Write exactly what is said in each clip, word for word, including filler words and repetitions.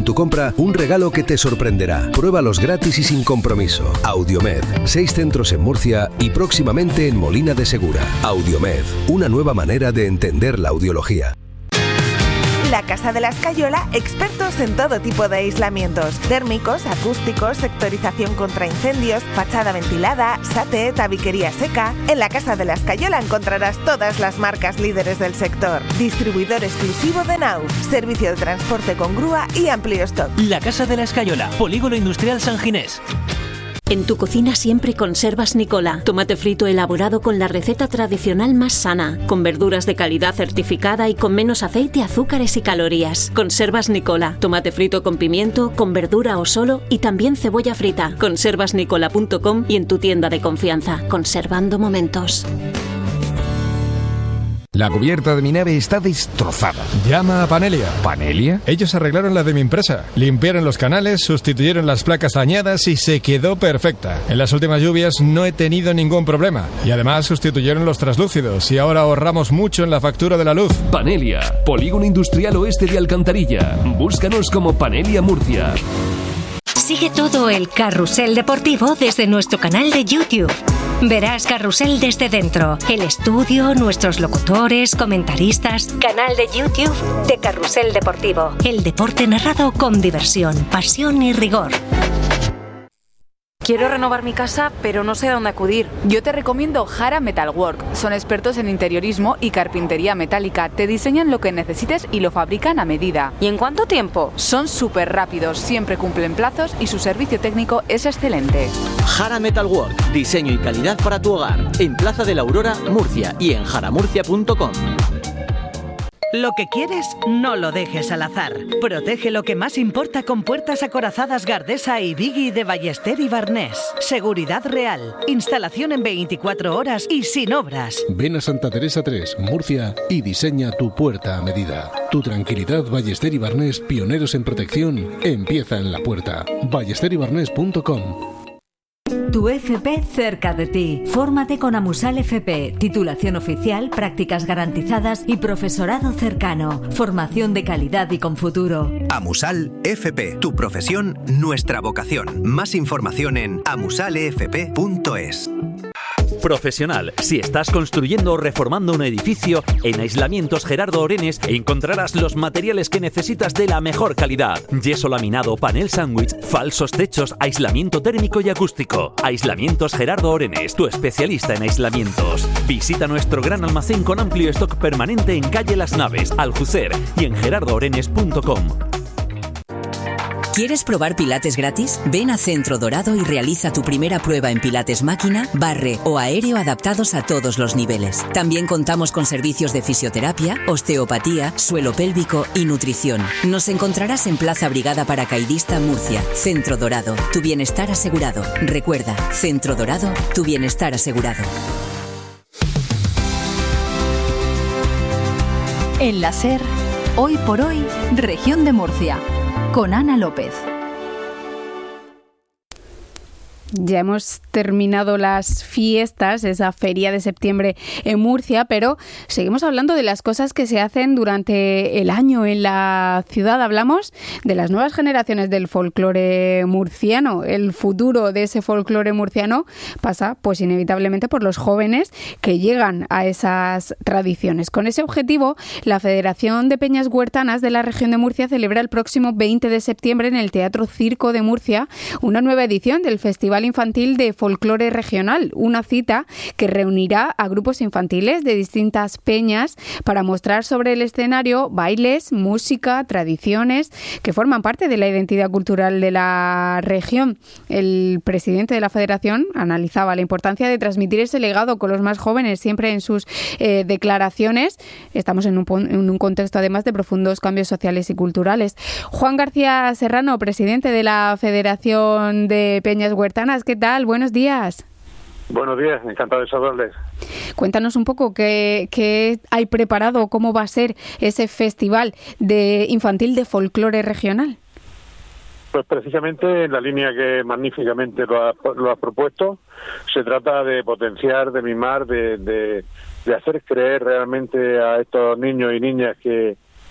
tu compra un regalo que te sorprenderá. Pruébalos gratis y sin compromiso. Audiomed, seis centros en Murcia y próximamente en Molina de Segura. Audiomed, una nueva manera de entender la audiología. La Casa de la Escayola, expertos en todo tipo de aislamientos, térmicos, acústicos, sectorización contra incendios, fachada ventilada, SATE, tabiquería seca. En la Casa de la Escayola encontrarás todas las marcas líderes del sector. Distribuidor exclusivo de Nauf, servicio de transporte con grúa y amplio stock. La Casa de la Escayola, Polígono Industrial San Ginés. En tu cocina siempre conservas Nicola, tomate frito elaborado con la receta tradicional más sana, con verduras de calidad certificada y con menos aceite, azúcares y calorías. Conservas Nicola, tomate frito con pimiento, con verdura o solo y también cebolla frita. conservas nicola punto com y en tu tienda de confianza, conservando momentos. La cubierta de mi nave está destrozada. Llama a Panelia. ¿Panelia? Ellos arreglaron la de mi empresa. Limpiaron los canales, sustituyeron las placas dañadas y se quedó perfecta. En las últimas lluvias no he tenido ningún problema. Y además sustituyeron los traslúcidos y ahora ahorramos mucho en la factura de la luz. Panelia, Polígono Industrial Oeste de Alcantarilla. Búscanos como Panelia Murcia. Sigue todo el carrusel deportivo desde nuestro canal de YouTube. Verás Carrusel desde dentro, el estudio, nuestros locutores, comentaristas. Canal de YouTube de Carrusel Deportivo. El deporte narrado con diversión, pasión y rigor. Quiero renovar mi casa, pero no sé a dónde acudir. Yo te recomiendo Jara Metalwork. Son expertos en interiorismo y carpintería metálica. Te diseñan lo que necesites y lo fabrican a medida. ¿Y en cuánto tiempo? Son súper rápidos, siempre cumplen plazos y su servicio técnico es excelente. Jara Metalwork, diseño y calidad para tu hogar. En Plaza de la Aurora, Murcia y en jaramurcia punto com. Lo que quieres, no lo dejes al azar. Protege lo que más importa con puertas acorazadas Gardesa y Biggie de Ballester y Barnés. Seguridad real. Instalación en veinticuatro horas y sin obras. Ven a Santa Teresa tres, Murcia, y diseña tu puerta a medida. Tu tranquilidad, Ballester y Barnés, pioneros en protección, empieza en la puerta. ballester y barnés punto com. Tu F P cerca de ti. Fórmate con Amusal F P. Titulación oficial, prácticas garantizadas y profesorado cercano. Formación de calidad y con futuro. Amusal F P. Tu profesión, nuestra vocación. Más información en amusal f p punto es. Profesional. Si estás construyendo o reformando un edificio, en Aislamientos Gerardo Orenes encontrarás los materiales que necesitas de la mejor calidad. Yeso laminado, panel sándwich, falsos techos, aislamiento térmico y acústico. Aislamientos Gerardo Orenes, tu especialista en aislamientos. Visita nuestro gran almacén con amplio stock permanente en calle Las Naves, Aljucer y en gerardo orenes punto com. ¿Quieres probar pilates gratis? Ven a Centro Dorado y realiza tu primera prueba en pilates máquina, barre o aéreo adaptados a todos los niveles. También contamos con servicios de fisioterapia, osteopatía, suelo pélvico y nutrición. Nos encontrarás en Plaza Brigada Paracaidista, Murcia. Centro Dorado, tu bienestar asegurado. Recuerda, Centro Dorado, tu bienestar asegurado. En la SER, hoy por hoy, Región de Murcia. Con Ana López. Ya hemos terminado las fiestas, esa feria de septiembre en Murcia, pero seguimos hablando de las cosas que se hacen durante el año en la ciudad. Hablamos de las nuevas generaciones del folclore murciano. El futuro de ese folclore murciano pasa, pues inevitablemente, por los jóvenes que llegan a esas tradiciones. Con ese objetivo, la Federación de Peñas Huertanas de la Región de Murcia celebra el próximo veinte de septiembre en el Teatro Circo de Murcia una nueva edición del Festival Infantil de Folclore Regional, una cita que reunirá a grupos infantiles de distintas peñas para mostrar sobre el escenario bailes, música, tradiciones que forman parte de la identidad cultural de la región. El presidente de la Federación analizaba la importancia de transmitir ese legado con los más jóvenes siempre en sus eh, declaraciones. Estamos en un, en un contexto además de profundos cambios sociales y culturales. Juan García Serrano, presidente de la Federación de Peñas Huertanas, ¿qué tal? Buenos días. Buenos días, encantado de saludarles. Cuéntanos un poco qué, qué hay preparado, cómo va a ser ese festival de infantil de folclore regional. Pues precisamente en la línea que magníficamente lo has lo ha propuesto, se trata de potenciar, de mimar, de, de, de hacer creer realmente a estos niños y niñas que,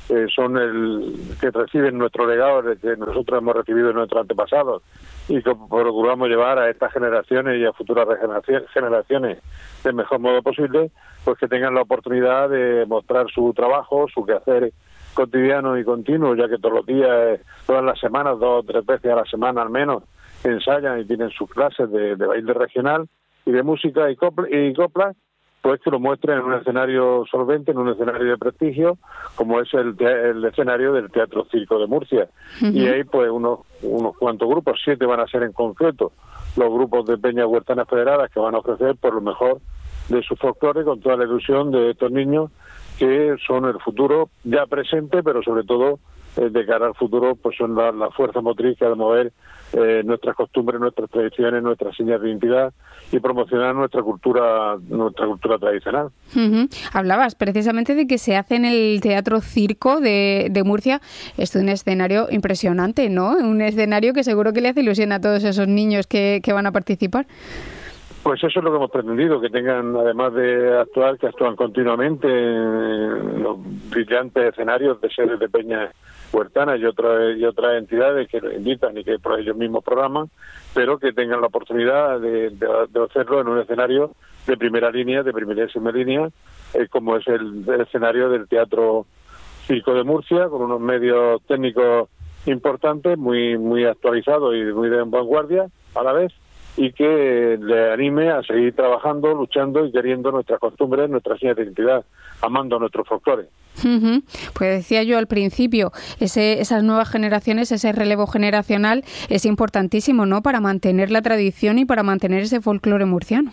eh, son el que reciben nuestro legado que nosotros hemos recibido de nuestros antepasados y que procuramos llevar a estas generaciones y a futuras generaciones del mejor modo posible, pues que tengan la oportunidad de mostrar su trabajo, su quehacer cotidiano y continuo, ya que todos los días, todas las semanas, dos o tres veces a la semana al menos, ensayan y tienen sus clases de, de baile regional y de música y copla, y copla, pues que lo muestren en un escenario solvente, en un escenario de prestigio, como es el, el escenario del Teatro Circo de Murcia. Uh-huh. Y ahí pues unos, unos cuantos grupos, siete van a ser en concreto, los grupos de peñas huertanas federadas que van a ofrecer por lo mejor de su folclore con toda la ilusión de estos niños que son el futuro ya presente, pero sobre todo eh, de cara al futuro pues son la, la fuerza motriz que ha de mover eh, nuestras costumbres, nuestras tradiciones, nuestras señas de identidad y promocionar nuestra cultura nuestra cultura tradicional. Uh-huh. Hablabas precisamente de que se hace en el Teatro Circo de, de Murcia. Es un escenario impresionante, ¿no? Un escenario que seguro que le hace ilusión a todos esos niños que, que van a participar. Pues eso es lo que hemos pretendido, que tengan, además de actuar, que actúan continuamente en los brillantes escenarios de sedes de peñas huertanas y otras y otras entidades que los invitan y que por ellos mismos programan, pero que tengan la oportunidad de, de, de hacerlo en un escenario de primera línea, de primerísima línea, eh, como es el, el escenario del Teatro Circo de Murcia, con unos medios técnicos importantes, muy, muy actualizados y muy de vanguardia a la vez, y que le anime a seguir trabajando, luchando y queriendo nuestras costumbres, nuestras señas de identidad, amando nuestro folclore. Uh-huh. Pues decía yo al principio, ese, esas nuevas generaciones, ese relevo generacional es importantísimo, ¿no?, para mantener la tradición y para mantener ese folclore murciano.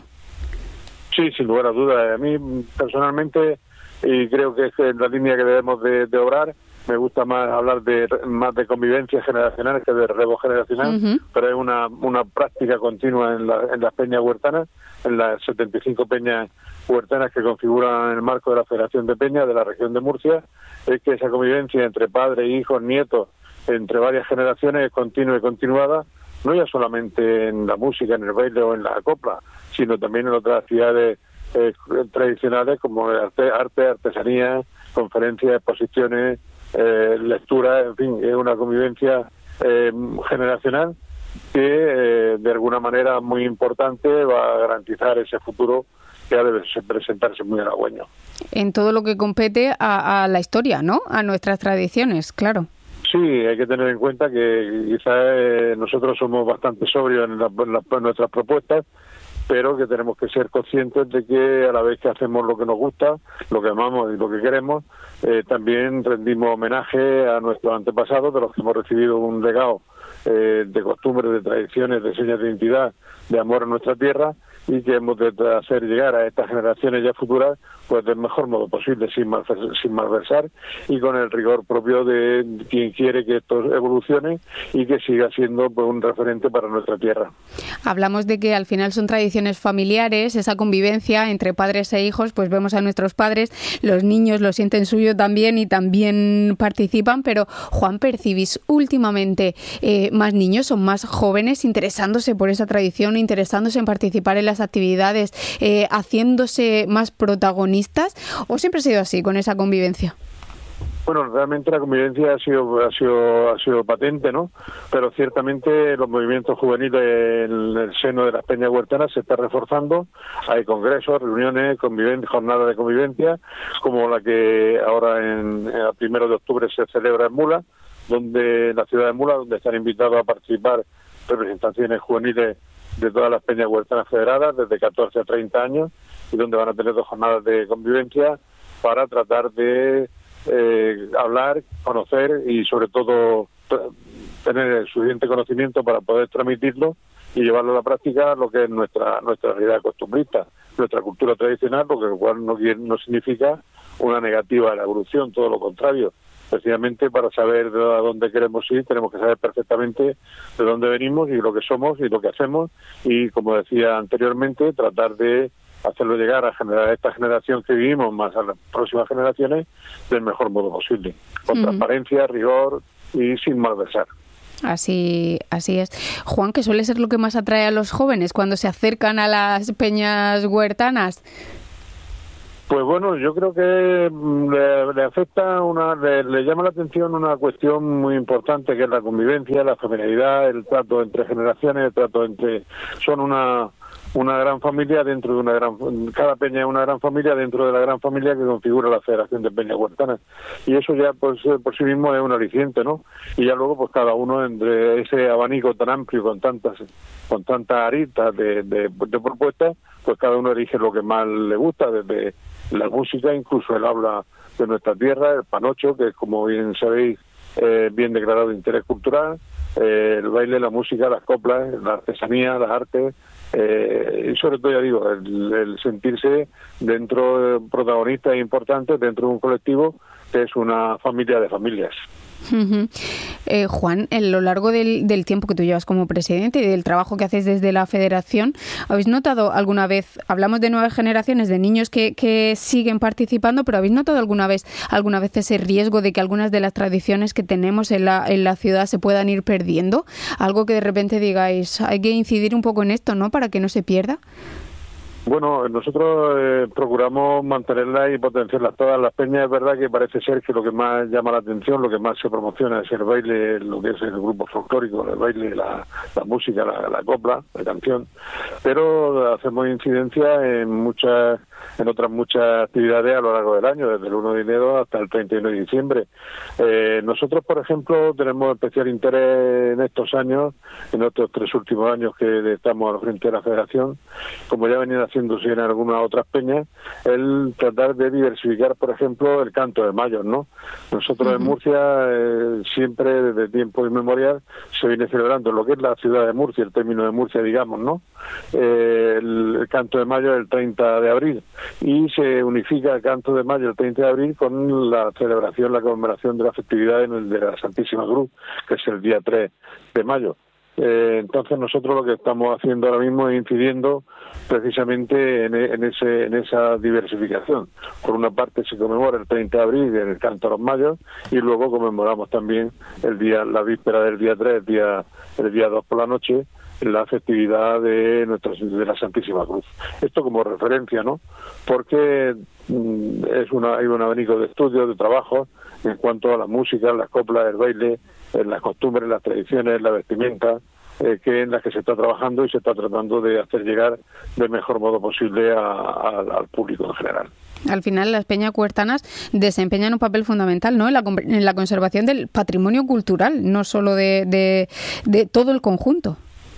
Sí, sin lugar a dudas. A mí personalmente, y creo que es la línea que debemos de, de obrar, me gusta más hablar de más de convivencia generacional que de relevo generacional, uh-huh. pero es una una práctica continua en, la, en las peñas huertanas, en las setenta y cinco peñas huertanas que configuran el marco de la Federación de Peñas de la región de Murcia, es que esa convivencia entre padres, hijos, nietos, entre varias generaciones es continua y continuada, no ya solamente en la música, en el baile o en la copla, sino también en otras actividades eh, tradicionales como arte, arte, artesanía, conferencias, exposiciones, Eh, lectura, en fin, es una convivencia eh, generacional que eh, de alguna manera muy importante va a garantizar ese futuro que ha de presentarse muy halagüeño. En todo lo que compete a, a la historia, ¿no?, a nuestras tradiciones, claro. Sí, hay que tener en cuenta que quizás eh, nosotros somos bastante sobrios en, la, en, la, en nuestras propuestas, pero que tenemos que ser conscientes de que a la vez que hacemos lo que nos gusta, lo que amamos y lo que queremos, eh, también rendimos homenaje a nuestros antepasados, de los que hemos recibido un legado eh, de costumbres, de tradiciones, de señas de identidad, de amor a nuestra tierra, y que hemos de hacer llegar a estas generaciones ya futuras pues del mejor modo posible, sin mal, sin malversar y con el rigor propio de quien quiere que esto evolucione y que siga siendo pues un referente para nuestra tierra. Hablamos de que al final son tradiciones familiares, esa convivencia entre padres e hijos, pues vemos a nuestros padres, los niños lo sienten suyo también y también participan, pero Juan, ¿percibís últimamente eh, más niños o más jóvenes interesándose por esa tradición, interesándose en participar en las actividades, eh, haciéndose más protagonistas, o siempre ha sido así con esa convivencia? Bueno, realmente la convivencia ha sido ha sido ha sido patente, ¿no? Pero ciertamente los movimientos juveniles en el seno de las peñas huertanas se está reforzando. Hay congresos, reuniones, convivencia, jornadas de convivencia, como la que ahora en el primero de octubre se celebra en Mula, donde en la ciudad de Mula, donde están invitados a participar representaciones juveniles de todas las peñas huertanas federadas, desde catorce a treinta años, y donde van a tener dos jornadas de convivencia para tratar de eh, hablar, conocer y sobre todo tener el suficiente conocimiento para poder transmitirlo y llevarlo a la práctica, lo que es nuestra nuestra realidad costumbrista, nuestra cultura tradicional, lo que cual no, no significa una negativa a la evolución, todo lo contrario. Precisamente para saber de a dónde queremos ir, tenemos que saber perfectamente de dónde venimos y lo que somos y lo que hacemos, y como decía anteriormente, tratar de hacerlo llegar a generar a esta generación que vivimos más a las próximas generaciones del mejor modo posible, con uh-huh. transparencia, rigor y sin malversar. Así, así es. Juan, ¿qué suele ser lo que más atrae a los jóvenes cuando se acercan a las peñas huertanas? Pues bueno, yo creo que le, le afecta, una, le, le llama la atención una cuestión muy importante, que es la convivencia, la familiaridad, el trato entre generaciones, el trato entre... Son una una gran familia dentro de una gran... Cada peña es una gran familia dentro de la gran familia que configura la Federación de Peñas Huertanas. Y eso ya pues por sí mismo es un aliciente, ¿no? Y ya luego pues cada uno entre ese abanico tan amplio, con tantas con tantas aristas de, de, de propuestas, pues cada uno elige lo que más le gusta, desde la música, incluso el habla de nuestra tierra, el panocho, que es, como bien sabéis, eh, bien declarado de interés cultural, eh, el baile, la música, las coplas, la artesanía, las artes, eh, y sobre todo, ya digo, el, el sentirse dentro de protagonistas importantes dentro de un colectivo que es una familia de familias. Uh-huh. Eh, Juan, a lo largo del, del tiempo que tú llevas como presidente y del trabajo que haces desde la federación, ¿habéis notado alguna vez, hablamos de nuevas generaciones, de niños que, que siguen participando, pero ¿habéis notado alguna vez alguna vez ese riesgo de que algunas de las tradiciones que tenemos en la, en la ciudad se puedan ir perdiendo? Algo que de repente digáis, hay que incidir un poco en esto, ¿no?, para que no se pierda. Bueno, nosotros eh, procuramos mantenerlas y potenciarlas todas. Las peñas, es verdad que parece ser que lo que más llama la atención, lo que más se promociona es el baile, lo que es el grupo folclórico, el baile, la, la música, la, la copla, la canción, pero hacemos incidencia en muchas, en otras muchas actividades a lo largo del año, desde el uno de enero hasta el treinta y uno de diciembre. Eh, nosotros, por ejemplo, tenemos especial interés en estos años, en estos tres últimos años que estamos al frente de la Federación, como ya venían haciéndose en algunas otras peñas, el tratar de diversificar, por ejemplo, el canto de mayos, ¿no? Nosotros uh-huh. en Murcia eh, siempre, desde tiempo inmemorial, se viene celebrando lo que es la ciudad de Murcia, el término de Murcia, digamos, ¿no? Eh, el, el canto de mayo el treinta de abril, y se unifica el canto de mayo el treinta de abril con la celebración, la conmemoración de la festividad en el de la Santísima Cruz, que es el día tres de mayo. Eh, entonces nosotros lo que estamos haciendo ahora mismo es incidiendo precisamente en, en, ese, en esa diversificación. Por una parte se conmemora el treinta de abril en el canto a los mayos, y luego conmemoramos también el día, la víspera del día tres, el día, el día dos por la noche, la festividad de nuestra, de la Santísima Cruz. Esto como referencia, ¿no? Porque mm, es una, hay un abanico de estudios, de trabajo en cuanto a la música, las coplas, el baile, en las costumbres, las tradiciones, la vestimenta, eh, que en las que se está trabajando y se está tratando de hacer llegar del mejor modo posible a, a, al público en general. Al final, las peñas huertanas desempeñan un papel fundamental, ¿no?, en la, en la conservación del patrimonio cultural, no solo de, de, de todo el conjunto.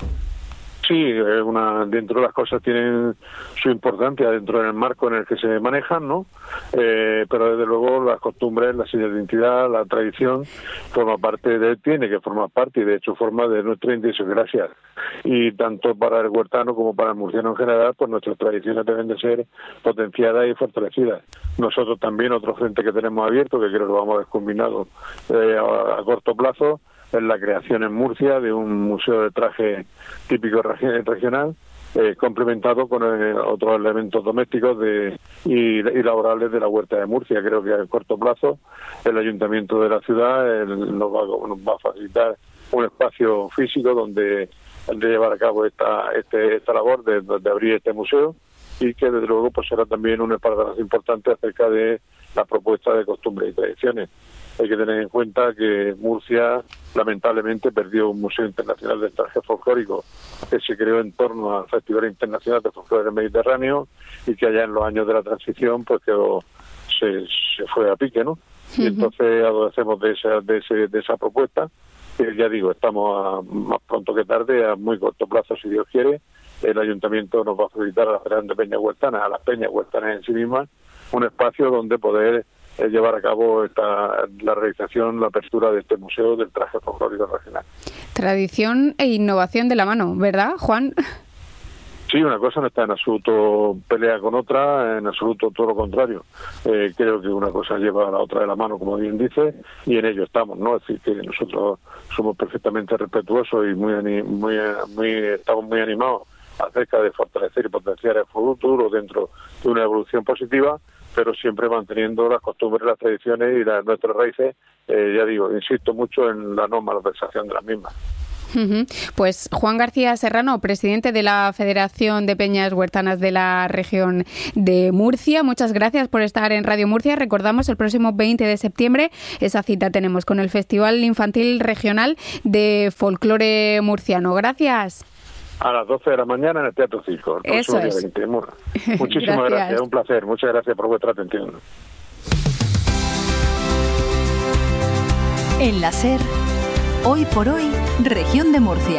Sí, una, dentro de las cosas tienen su importancia dentro del marco en el que se manejan, ¿no? Eh, pero desde luego las costumbres, la identidad, la tradición forma parte de, tiene que formar parte, y de hecho forma de nuestra idiosincrasia. Y tanto para el huertano como para el murciano en general, pues nuestras tradiciones deben de ser potenciadas y fortalecidas. Nosotros también, otro frente que tenemos abierto, que creo que lo vamos a ver combinado eh, a, a corto plazo, es la creación en Murcia de un museo de traje típico regional, eh, complementado con eh, otros elementos domésticos de, y, y laborales de la Huerta de Murcia. Creo que a corto plazo el Ayuntamiento de la ciudad eh, nos, va, nos va a facilitar un espacio físico donde de llevar a cabo esta, este, esta labor de, de abrir este museo, y que desde luego pues será también un espaldarazo importante acerca de la propuesta de costumbres y tradiciones. Hay que tener en cuenta que Murcia lamentablemente perdió un Museo Internacional del Traje Folclórico que se creó en torno al Festival Internacional de Folclore del Mediterráneo, y que allá en los años de la transición pues quedó, se, se fue a pique, ¿no? Uh-huh. Y entonces adolecemos de esa, de, ese, de esa propuesta, que ya digo, estamos a, más pronto que tarde, a muy corto plazo si Dios quiere, el Ayuntamiento nos va a facilitar a la Federación de Peñas Huertanas, a las Peñas Huertanas en sí mismas, un espacio donde poder eh, llevar a cabo esta, la realización, la apertura de este museo del traje folclórico regional. Tradición e innovación de la mano, ¿verdad, Juan? Sí, una cosa no está en absoluto pelea con otra, en absoluto todo lo contrario. Eh, creo que una cosa lleva a la otra de la mano, como bien dice, y en ello estamos, ¿no? Es decir, que nosotros somos perfectamente respetuosos y muy, muy, muy estamos muy animados acerca de fortalecer y potenciar el futuro dentro de una evolución positiva, pero siempre manteniendo las costumbres, las tradiciones y las, nuestras raíces, eh, ya digo, insisto mucho en la no malversación de las mismas. Uh-huh. Pues Juan García Serrano, presidente de la Federación de Peñas Huertanas de la región de Murcia, muchas gracias por estar en Radio Murcia. Recordamos, el próximo veinte de septiembre, esa cita tenemos con el Festival Infantil Regional de Folclore Murciano. Gracias. A las doce de la mañana en el Teatro Circo. El Eso es. veinte. Muchísimas gracias. gracias, un placer. Muchas gracias por vuestra atención. En la SER, hoy por hoy, región de Murcia.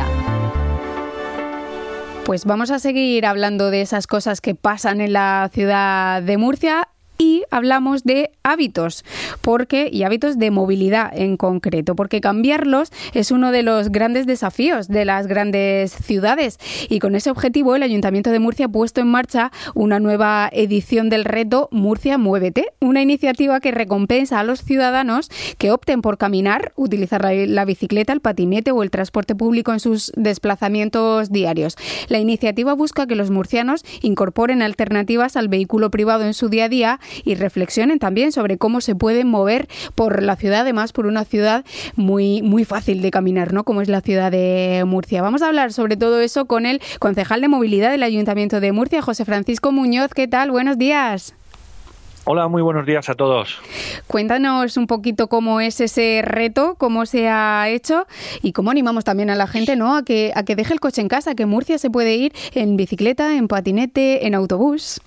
Pues vamos a seguir hablando de esas cosas que pasan en la ciudad de Murcia. Y hablamos de hábitos, porque y hábitos de movilidad en concreto, porque cambiarlos es uno de los grandes desafíos de las grandes ciudades. Y con ese objetivo, el Ayuntamiento de Murcia ha puesto en marcha una nueva edición del reto Murcia Muévete, una iniciativa que recompensa a los ciudadanos que opten por caminar, utilizar la bicicleta, el patinete o el transporte público en sus desplazamientos diarios. La iniciativa busca que los murcianos incorporen alternativas al vehículo privado en su día a día y reflexionen también sobre cómo se pueden mover por la ciudad, además por una ciudad muy, muy fácil de caminar, ¿no? Como es la ciudad de Murcia. Vamos a hablar sobre todo eso con el concejal de movilidad del Ayuntamiento de Murcia, José Francisco Muñoz. ¿Qué tal? Buenos días. Hola, muy buenos días a todos. Cuéntanos un poquito cómo es ese reto, cómo se ha hecho y cómo animamos también a la gente, ¿no?, a que, a que deje el coche en casa, que Murcia se puede ir en bicicleta, en patinete, en autobús.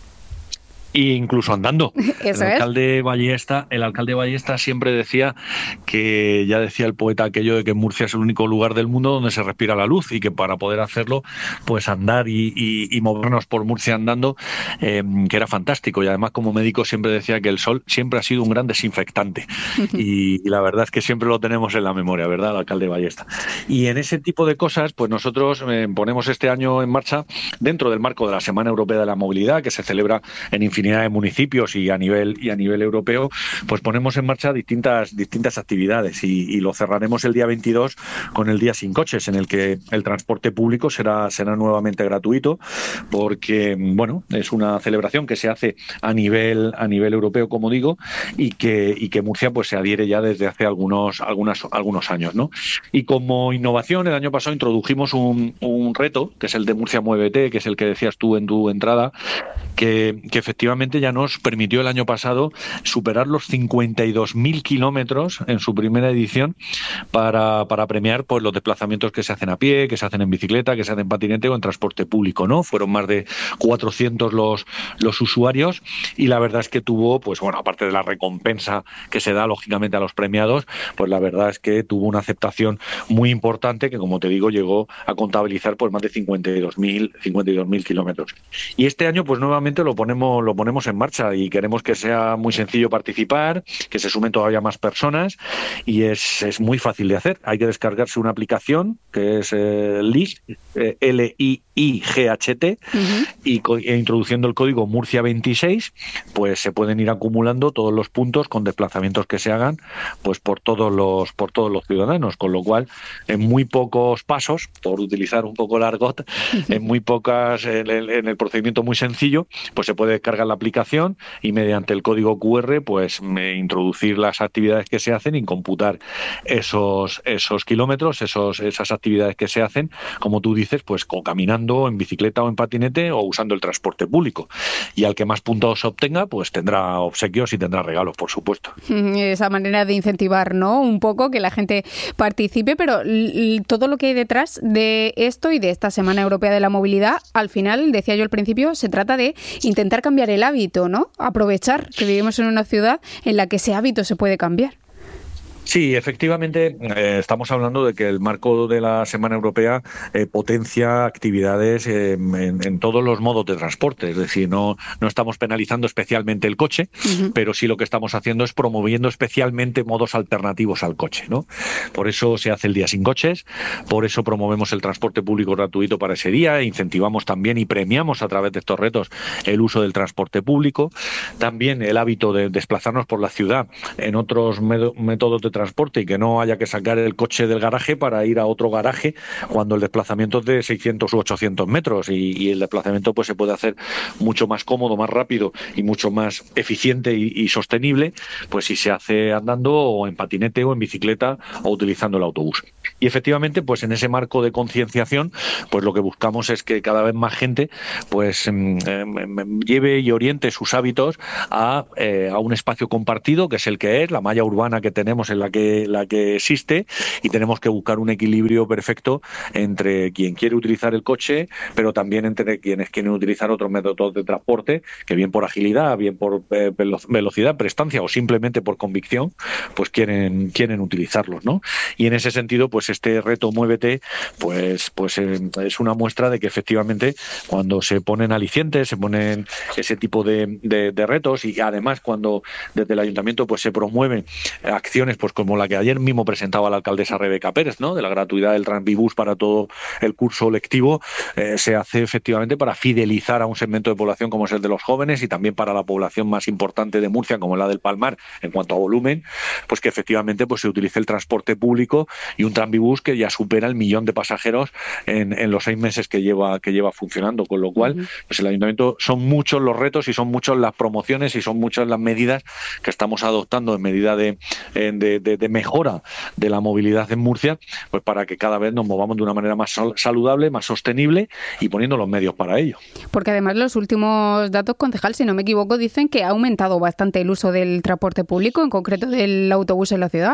Y incluso andando. Eso el es. alcalde Ballesta, el alcalde Ballesta siempre decía que, ya decía el poeta aquello de que Murcia es el único lugar del mundo donde se respira la luz y que para poder hacerlo, pues andar y, y, y movernos por Murcia andando, eh, que era fantástico. Y además, como médico, siempre decía que el sol siempre ha sido un gran desinfectante. y, y la verdad es que siempre lo tenemos en la memoria, ¿verdad?, el alcalde Ballesta. Y en ese tipo de cosas, pues nosotros eh, ponemos este año en marcha, dentro del marco de la Semana Europea de la Movilidad, que se celebra en infinidad de municipios y a nivel y a nivel europeo, pues ponemos en marcha distintas distintas actividades y, y lo cerraremos el día veintidós con el Día Sin Coches, en el que el transporte público será será nuevamente gratuito, porque bueno, es una celebración que se hace a nivel a nivel europeo, como digo, y que y que Murcia pues se adhiere ya desde hace algunos algunas algunos años, ¿no? Y como innovación, el año pasado introdujimos un, un reto, que es el de Murcia Muévete, que es el que decías tú en tu entrada, que, que efectivamente ya nos permitió el año pasado superar los cincuenta y dos mil kilómetros en su primera edición para, para premiar pues los desplazamientos que se hacen a pie, que se hacen en bicicleta, que se hacen en patinete o en transporte público, ¿no? Fueron más de cuatrocientos los, los usuarios y la verdad es que tuvo, pues bueno, aparte de la recompensa que se da lógicamente a los premiados, pues la verdad es que tuvo una aceptación muy importante que, como te digo, llegó a contabilizar pues más de cincuenta y dos mil kilómetros. Y este año pues nuevamente lo ponemos lo ponemos en marcha y queremos que sea muy sencillo participar, que se sumen todavía más personas y es, es muy fácil de hacer. Hay que descargarse una aplicación que es eh, List, eh, L I I G H T, uh-huh. y e introduciendo el código Murcia veintiséis, pues se pueden ir acumulando todos los puntos con desplazamientos que se hagan pues por todos los por todos los ciudadanos, con lo cual en muy pocos pasos, por utilizar un poco el argot, uh-huh. en muy pocas en el, en el procedimiento muy sencillo, pues se puede descargar la aplicación y mediante el código Q R pues me introducir las actividades que se hacen y computar esos esos kilómetros, esos esas actividades que se hacen, como tú dices, pues con, caminando, en bicicleta o en patinete o usando el transporte público. Y al que más puntos obtenga, pues tendrá obsequios y tendrá regalos, por supuesto. Esa manera de incentivar, ¿no?, un poco que la gente participe, pero l- todo lo que hay detrás de esto y de esta Semana Europea de la Movilidad, al final, decía yo al principio, se trata de intentar cambiar el hábito, ¿no? Aprovechar que vivimos en una ciudad en la que ese hábito se puede cambiar. Sí, efectivamente, eh, estamos hablando de que el marco de la Semana Europea eh, potencia actividades eh, en, en todos los modos de transporte. Es decir, no, no estamos penalizando especialmente el coche, uh-huh. pero sí lo que estamos haciendo es promoviendo especialmente modos alternativos al coche, ¿no? Por eso se hace el Día Sin Coches, por eso promovemos el transporte público gratuito para ese día, e incentivamos también y premiamos a través de estos retos el uso del transporte público, también el hábito de desplazarnos por la ciudad en otros med- métodos de transporte transporte y que no haya que sacar el coche del garaje para ir a otro garaje cuando el desplazamiento es de seiscientos u ochocientos metros y, y el desplazamiento pues se puede hacer mucho más cómodo, más rápido y mucho más eficiente y, y sostenible, pues si se hace andando o en patinete o en bicicleta o utilizando el autobús. Y efectivamente, pues en ese marco de concienciación, pues lo que buscamos es que cada vez más gente pues eh, lleve y oriente sus hábitos a, eh, a un espacio compartido, que es el que es, la malla urbana que tenemos en la que, la que existe, y tenemos que buscar un equilibrio perfecto entre quien quiere utilizar el coche, pero también entre quienes quieren utilizar otros métodos de transporte, que bien por agilidad, bien por eh, velocidad, prestancia o simplemente por convicción, pues quieren, quieren utilizarlos, ¿no? Y en ese sentido, pues este reto Muévete, pues, pues eh, es una muestra de que efectivamente cuando se ponen alicientes, se ponen ese tipo de, de, de retos, y además cuando desde el ayuntamiento pues se promueven acciones pues como la que ayer mismo presentaba la alcaldesa Rebeca Pérez, ¿no? De la gratuidad del Transbibus para todo el curso lectivo, eh, se hace efectivamente para fidelizar a un segmento de población como es el de los jóvenes y también para la población más importante de Murcia como la del Palmar en cuanto a volumen, pues que efectivamente pues se utilice el transporte público y un Transbibus que ya supera el millón de pasajeros en, en los seis meses que lleva que lleva funcionando, con lo cual pues el ayuntamiento, son muchos los retos y son muchas las promociones y son muchas las medidas que estamos adoptando en medida de, de, de, de mejora de la movilidad en Murcia, pues para que cada vez nos movamos de una manera más saludable, más sostenible y poniendo los medios para ello. Porque además los últimos datos, concejal, si no me equivoco, dicen que ha aumentado bastante el uso del transporte público, en concreto del autobús en la ciudad.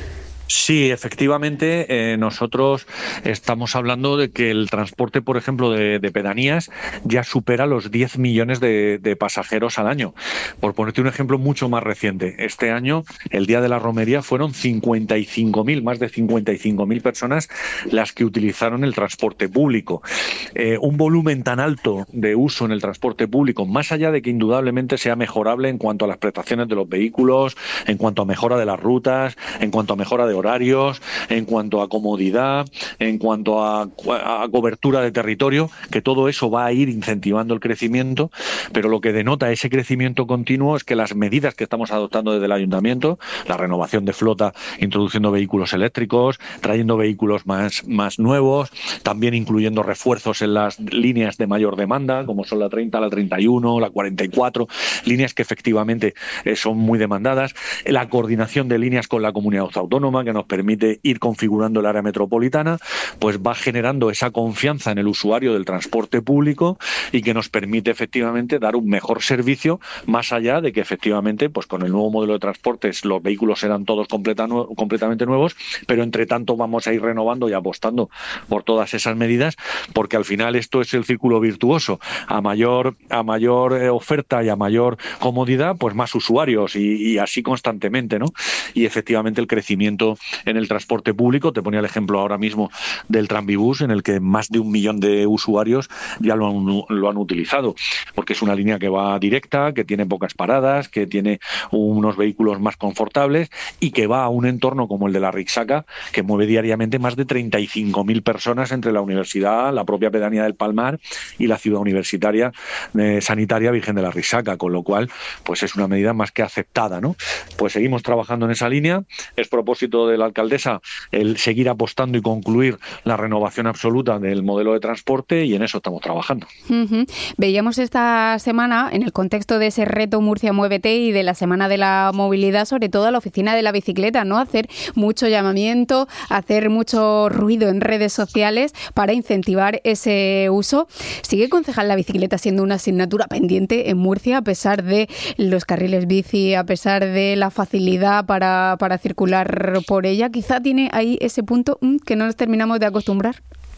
Sí, efectivamente, eh, nosotros estamos hablando de que el transporte, por ejemplo, de, de pedanías ya supera los diez millones de, de pasajeros al año. Por ponerte un ejemplo mucho más reciente, este año, el Día de la Romería, fueron cincuenta y cinco mil, más de cincuenta y cinco mil personas las que utilizaron el transporte público. Eh, un volumen tan alto de uso en el transporte público, más allá de que indudablemente sea mejorable en cuanto a las prestaciones de los vehículos, en cuanto a mejora de las rutas, en cuanto a mejora de horarios, en cuanto a comodidad, en cuanto a, a cobertura de territorio, que todo eso va a ir incentivando el crecimiento, pero lo que denota ese crecimiento continuo es que las medidas que estamos adoptando desde el ayuntamiento, la renovación de flota, introduciendo vehículos eléctricos, trayendo vehículos más, más nuevos, también incluyendo refuerzos en las líneas de mayor demanda, como son la treinta, la treinta y uno, la cuarenta y cuatro, líneas que efectivamente eh, son muy demandadas, la coordinación de líneas con la comunidad autónoma, que nos permite ir configurando el área metropolitana, pues va generando esa confianza en el usuario del transporte público y que nos permite efectivamente dar un mejor servicio, más allá de que efectivamente pues con el nuevo modelo de transportes los vehículos serán todos completa, completamente nuevos, pero entre tanto vamos a ir renovando y apostando por todas esas medidas, porque al final esto es el círculo virtuoso. A mayor, a mayor oferta y a mayor comodidad, pues más usuarios y, y así constantemente, ¿no? Y efectivamente el crecimiento en el transporte público, te ponía el ejemplo ahora mismo del Transbibus, en el que más de un millón de usuarios ya lo han, lo han utilizado, porque es una línea que va directa, que tiene pocas paradas, que tiene unos vehículos más confortables y que va a un entorno como el de la Rixaca, que mueve diariamente más de treinta y cinco mil personas entre la universidad, la propia pedanía del Palmar y la ciudad universitaria eh, sanitaria Virgen de la Rixaca, con lo cual pues es una medida más que aceptada, ¿no? Pues seguimos trabajando en esa línea. Es propósito de la alcaldesa el seguir apostando y concluir la renovación absoluta del modelo de transporte y en eso estamos trabajando. Uh-huh. Veíamos esta semana, en el contexto de ese reto Murcia Muévete y de la Semana de la Movilidad, sobre todo a la oficina de la bicicleta, ¿no? Hacer mucho llamamiento, hacer mucho ruido en redes sociales para incentivar ese uso. ¿Sigue, concejal, la bicicleta siendo una asignatura pendiente en Murcia a pesar de los carriles bici, a pesar de la facilidad para, para circular por ella? Quizá tiene ahí ese punto mmm, que no nos terminamos de acostumbrar.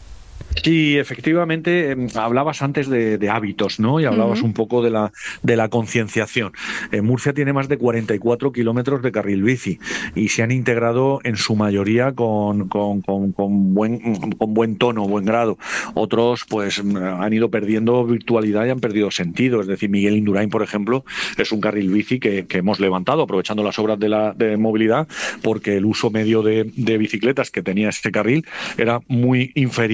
Sí, efectivamente, eh, hablabas antes de, de hábitos, ¿no? Y hablabas uh-huh. un poco de la de la concienciación. Eh, Murcia tiene más de cuarenta y cuatro kilómetros de carril bici y se han integrado en su mayoría con, con, con, con, buen, con buen tono, buen grado. Otros pues han ido perdiendo virtualidad y han perdido sentido. Es decir, Miguel Indurain, por ejemplo, es un carril bici que, que hemos levantado aprovechando las obras de la de movilidad, porque el uso medio de, de bicicletas que tenía este carril era muy inferior a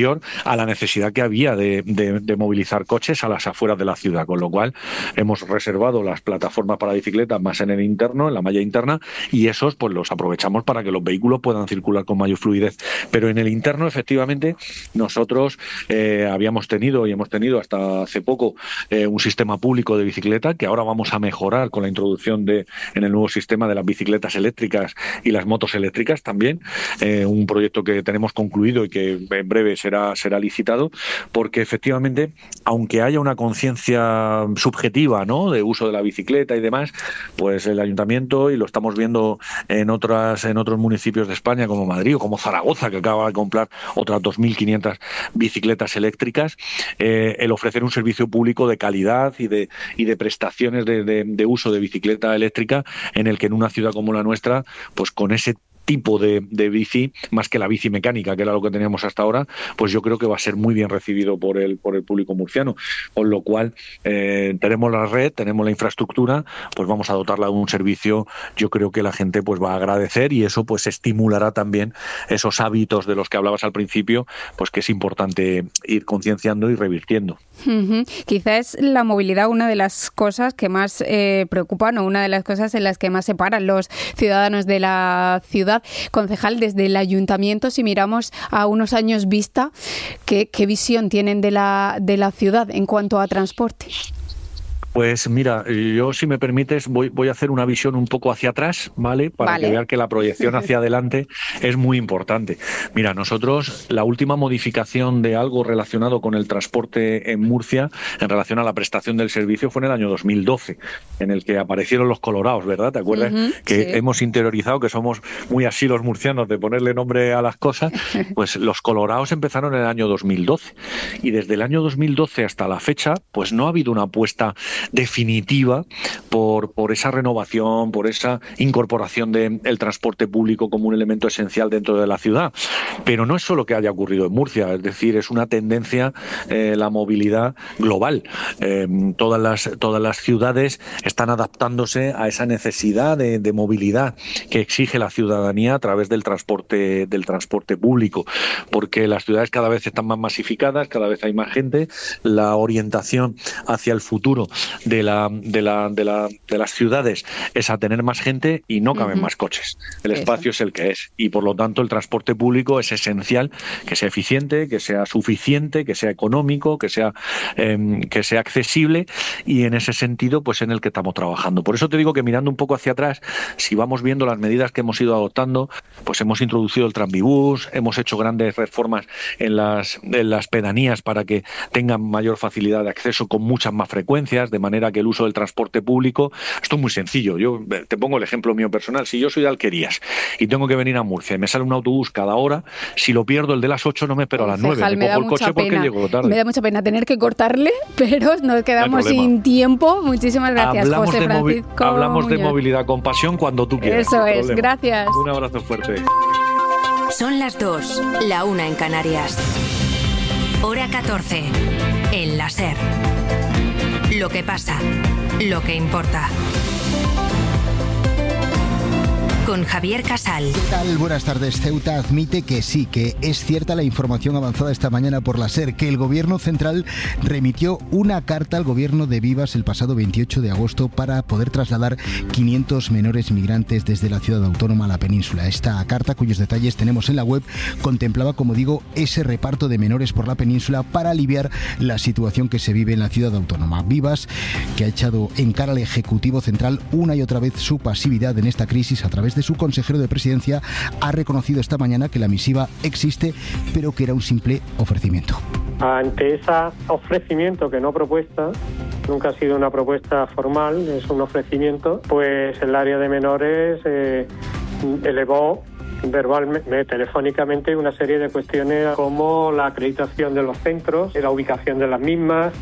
a la necesidad que había de, de, de movilizar coches a las afueras de la ciudad, con lo cual hemos reservado las plataformas para bicicletas más en el interno, en la malla interna, y esos pues los aprovechamos para que los vehículos puedan circular con mayor fluidez. Pero en el interno, efectivamente, nosotros eh, habíamos tenido y hemos tenido hasta hace poco eh, un sistema público de bicicleta que ahora vamos a mejorar con la introducción de en el nuevo sistema de las bicicletas eléctricas y las motos eléctricas también, eh, un proyecto que tenemos concluido y que en breve será, será licitado, porque efectivamente, aunque haya una conciencia subjetiva, ¿no?, de uso de la bicicleta y demás, pues el ayuntamiento, y lo estamos viendo en otras en otros municipios de España como Madrid o como Zaragoza, que acaba de comprar otras dos mil quinientas bicicletas eléctricas, eh, el ofrecer un servicio público de calidad y de y de prestaciones de, de, de uso de bicicleta eléctrica, en el que en una ciudad como la nuestra, pues con ese tipo de, de bici, más que la bici mecánica, que era lo que teníamos hasta ahora, pues yo creo que va a ser muy bien recibido por el por el público murciano, con lo cual eh, tenemos la red, tenemos la infraestructura, pues vamos a dotarla de un servicio, yo creo que la gente pues va a agradecer, y eso pues estimulará también esos hábitos de los que hablabas al principio, pues que es importante ir concienciando y revirtiendo. Uh-huh. Quizá es la movilidad una de las cosas que más eh, preocupan, o una de las cosas en las que más separan los ciudadanos de la ciudad. Concejal, desde el ayuntamiento, si miramos a unos años vista, ¿qué, qué visión tienen de la, de la ciudad en cuanto a transporte? Pues mira, yo, si me permites, voy, voy a hacer una visión un poco hacia atrás, ¿vale? Para vale. que vean que la proyección hacia adelante es muy importante. Mira, nosotros, la última modificación de algo relacionado con el transporte en Murcia, en relación a la prestación del servicio, fue en el año dos mil doce, en el que aparecieron los colorados, ¿verdad? ¿Te acuerdas? Uh-huh, que sí. Hemos interiorizado, que somos muy así los murcianos de ponerle nombre a las cosas. Pues los colorados empezaron en el año dos mil doce. Y desde el año dos mil doce hasta la fecha, pues no ha habido una apuesta definitiva por, por esa renovación, por esa incorporación del transporte público como un elemento esencial dentro de la ciudad. Pero no es solo que haya ocurrido en Murcia, es decir, es una tendencia, eh, la movilidad global. Eh, todas las, todas las ciudades están adaptándose a esa necesidad de, de movilidad que exige la ciudadanía a través del transporte, del transporte público, porque las ciudades cada vez están más masificadas, cada vez hay más gente, la orientación hacia el futuro de la de la de la de las ciudades es a tener más gente y no caben uh-huh. más coches. El espacio Eso. es el que es, y por lo tanto el transporte público es esencial, que sea eficiente, que sea suficiente, que sea económico, que sea eh, que sea accesible, y en ese sentido pues en el que estamos trabajando. Por eso te digo que, mirando un poco hacia atrás, si vamos viendo las medidas que hemos ido adoptando, pues hemos introducido el tranvibús, hemos hecho grandes reformas en las en las pedanías para que tengan mayor facilidad de acceso con muchas más frecuencias, de manera que el uso del transporte público, esto es muy sencillo. Yo te pongo el ejemplo mío personal. Si yo soy de Alquerías y tengo que venir a Murcia y me sale un autobús cada hora, si lo pierdo el de las ocho no me espero a las nueve, me cojo el coche porque llego tarde. Me da mucha pena tener que cortarle, pero nos quedamos no sin tiempo. Muchísimas gracias, hablamos José de Francisco Hablamos Muñoz. de movilidad con pasión cuando tú quieras. Eso es, problema. Gracias. Un abrazo fuerte. Son las dos, la una en Canarias. Hora catorce, en la SER. Lo que pasa, lo que importa. Con Javier Casal. ¿Qué tal? Buenas tardes. Ceuta admite que sí, que es cierta la información avanzada esta mañana por la SER, que el Gobierno Central remitió una carta al Gobierno de Vivas el pasado veintiocho de agosto para poder trasladar quinientos menores migrantes desde la ciudad autónoma a la península. Esta carta, cuyos detalles tenemos en la web, contemplaba, como digo, ese reparto de menores por la península para aliviar la situación que se vive en la ciudad autónoma. Vivas, que ha echado en cara al Ejecutivo Central una y otra vez su pasividad en esta crisis a través de su consejero de Presidencia, ha reconocido esta mañana que la misiva existe, pero que era un simple ofrecimiento. Ante ese ofrecimiento, que no propuesta, nunca ha sido una propuesta formal, es un ofrecimiento, pues el área de menores eh, elevó verbalmente, telefónicamente, una serie de cuestiones como la acreditación de los centros, la ubicación de las mismas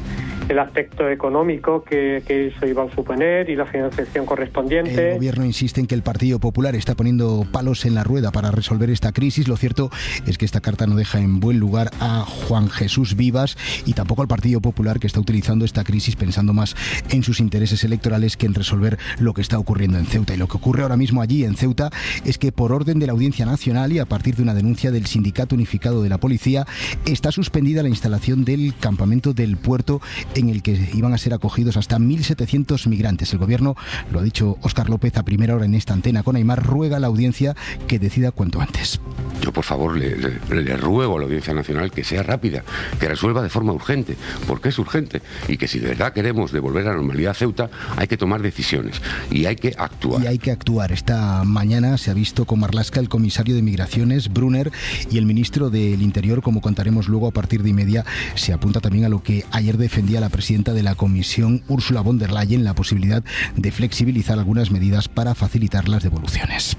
el aspecto económico que, que eso iba a suponer y la financiación correspondiente. El gobierno insiste en que el Partido Popular está poniendo palos en la rueda para resolver esta crisis. Lo cierto es que esta carta no deja en buen lugar a Juan Jesús Vivas y tampoco al Partido Popular, que está utilizando esta crisis pensando más en sus intereses electorales que en resolver lo que está ocurriendo en Ceuta. Y lo que ocurre ahora mismo allí en Ceuta es que, por orden de la Audiencia Nacional y a partir de una denuncia del Sindicato Unificado de la Policía, está suspendida la instalación del campamento del puerto en el que iban a ser acogidos hasta mil setecientos migrantes. El gobierno, lo ha dicho Óscar López a primera hora en esta antena con Aimar, ruega a la audiencia que decida cuanto antes. Yo, por favor, le, le, le ruego a la Audiencia Nacional que sea rápida, que resuelva de forma urgente, porque es urgente, y que si de verdad queremos devolver la normalidad a Ceuta, hay que tomar decisiones y hay que actuar. Y hay que actuar. Esta mañana se ha visto con Marlaska el comisario de Migraciones, Brunner, y el ministro del Interior, como contaremos luego a partir de y media. Se apunta también a lo que ayer defendía la presidenta de la Comisión, Ursula von der Leyen, la posibilidad de flexibilizar algunas medidas para facilitar las devoluciones.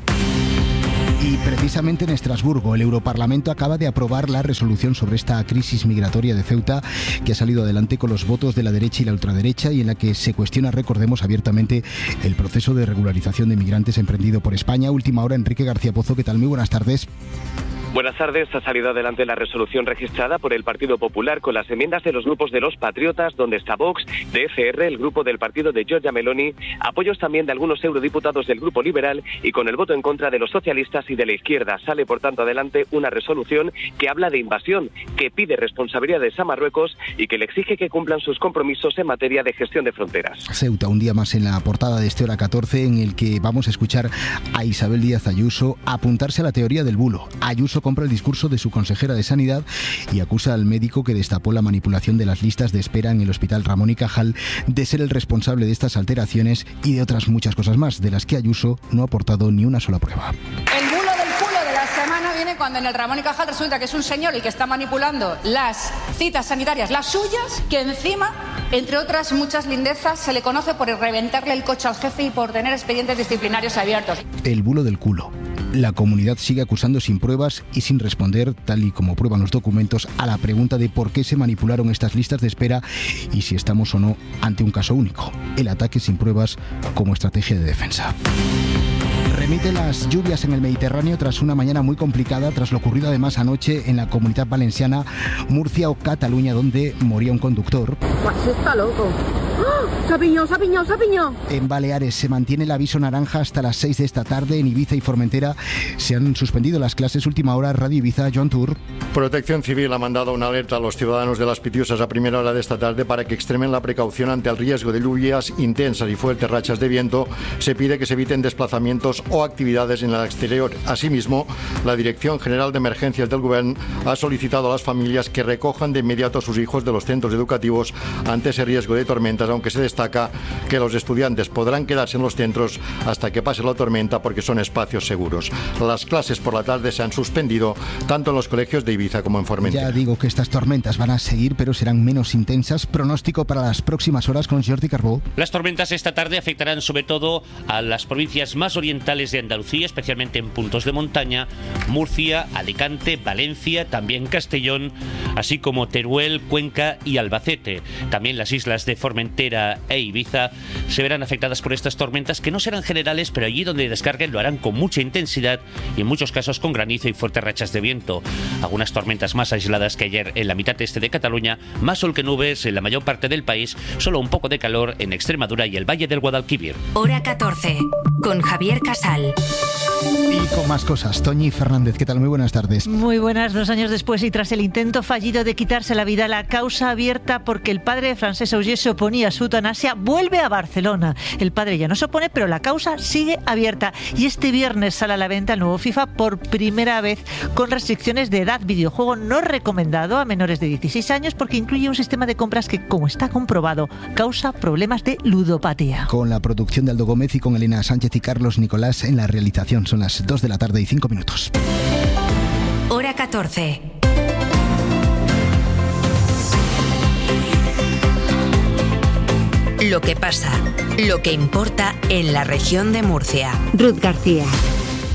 Y precisamente en Estrasburgo, el Europarlamento acaba de aprobar la resolución sobre esta crisis migratoria de Ceuta, que ha salido adelante con los votos de la derecha y la ultraderecha, y en la que se cuestiona, recordemos, abiertamente el proceso de regularización de migrantes emprendido por España. Última hora, Enrique García Pozo, ¿qué tal? Muy buenas tardes. Buenas tardes. Ha salido adelante la resolución registrada por el Partido Popular con las enmiendas de los grupos de los Patriotas, donde está Vox, de F R, el grupo del partido de Giorgia Meloni, apoyos también de algunos eurodiputados del Grupo Liberal y con el voto en contra de los socialistas y de la izquierda. Sale, por tanto, adelante una resolución que habla de invasión, que pide responsabilidades a Marruecos y que le exige que cumplan sus compromisos en materia de gestión de fronteras. Ceuta, un día más en la portada de este Hora catorce, en el que vamos a escuchar a Isabel Díaz Ayuso apuntarse a la teoría del bulo. Ayuso compra el discurso de su consejera de Sanidad y acusa al médico que destapó la manipulación de las listas de espera en el Hospital Ramón y Cajal de ser el responsable de estas alteraciones y de otras muchas cosas más, de las que Ayuso no ha aportado ni una sola prueba. El bulo del culo de la semana viene cuando en el Ramón y Cajal resulta que es un señor el que está manipulando las citas sanitarias, las suyas, que encima, entre otras muchas lindezas, se le conoce por reventarle el coche al jefe y por tener expedientes disciplinarios abiertos. El bulo del culo. La comunidad sigue acusando sin pruebas y sin responder, tal y como prueban los documentos, a la pregunta de por qué se manipularon estas listas de espera y si estamos o no ante un caso único. El ataque sin pruebas como estrategia de defensa. Remite las lluvias en el Mediterráneo tras una mañana muy complicada, tras lo ocurrido además anoche en la Comunidad Valenciana, Murcia o Cataluña, donde moría un conductor. Pues está loco. ¡Oh! ¡Se ha piñado, se ha piñado, se ha piñado! En Baleares se mantiene el aviso naranja hasta las seis de esta tarde. En Ibiza y Formentera se han suspendido las clases. Última hora, Radio Ibiza, Joan Tour. Protección Civil ha mandado una alerta a los ciudadanos de Las Pitiusas a primera hora de esta tarde para que extremen la precaución ante el riesgo de lluvias intensas y fuertes rachas de viento. Se pide que se eviten desplazamientos o actividades en el exterior. Asimismo, la Dirección General de Emergencias del Gobierno ha solicitado a las familias que recojan de inmediato a sus hijos de los centros educativos ante ese riesgo de tormentas, aunque se destaca que los estudiantes podrán quedarse en los centros hasta que pase la tormenta porque son espacios seguros. Las clases por la tarde se han suspendido tanto en los colegios de Ibiza como en Formentera. Ya digo que estas tormentas van a seguir, pero serán menos intensas. Pronóstico para las próximas horas con Jordi Carbó. Las tormentas esta tarde afectarán sobre todo a las provincias más orientales de Andalucía, especialmente en puntos de montaña: Murcia, Alicante, Valencia, también Castellón, así como Teruel, Cuenca y Albacete. También las islas de Formentera e Ibiza se verán afectadas por estas tormentas, que no serán generales, pero allí donde descarguen lo harán con mucha intensidad y en muchos casos con granizo y fuertes rachas de viento. Algunas tormentas más aisladas que ayer en la mitad este de Cataluña, más sol que nubes en la mayor parte del país, solo un poco de calor en Extremadura y el Valle del Guadalquivir. Hora catorce, con Javier Casal. Y con más cosas, Toñi Fernández, ¿qué tal? Muy buenas tardes. Muy buenas. Dos años después y tras el intento fallido de quitarse la vida, la causa abierta porque el padre de Francesc Auger se oponía a su eutanasia vuelve a Barcelona. El padre ya no se opone, pero la causa sigue abierta. Y este viernes sale a la venta el nuevo FIFA por primera vez con restricciones de edad. Videojuego no recomendado a menores de dieciséis años porque incluye un sistema de compras que, como está comprobado, causa problemas de ludopatía. Con la producción de Aldo Gómez y con Elena Sánchez y Carlos Nicolás en la realización. Son las dos de la tarde y cinco minutos. Hora catorce. Lo que pasa, lo que importa en la región de Murcia. Ruth García.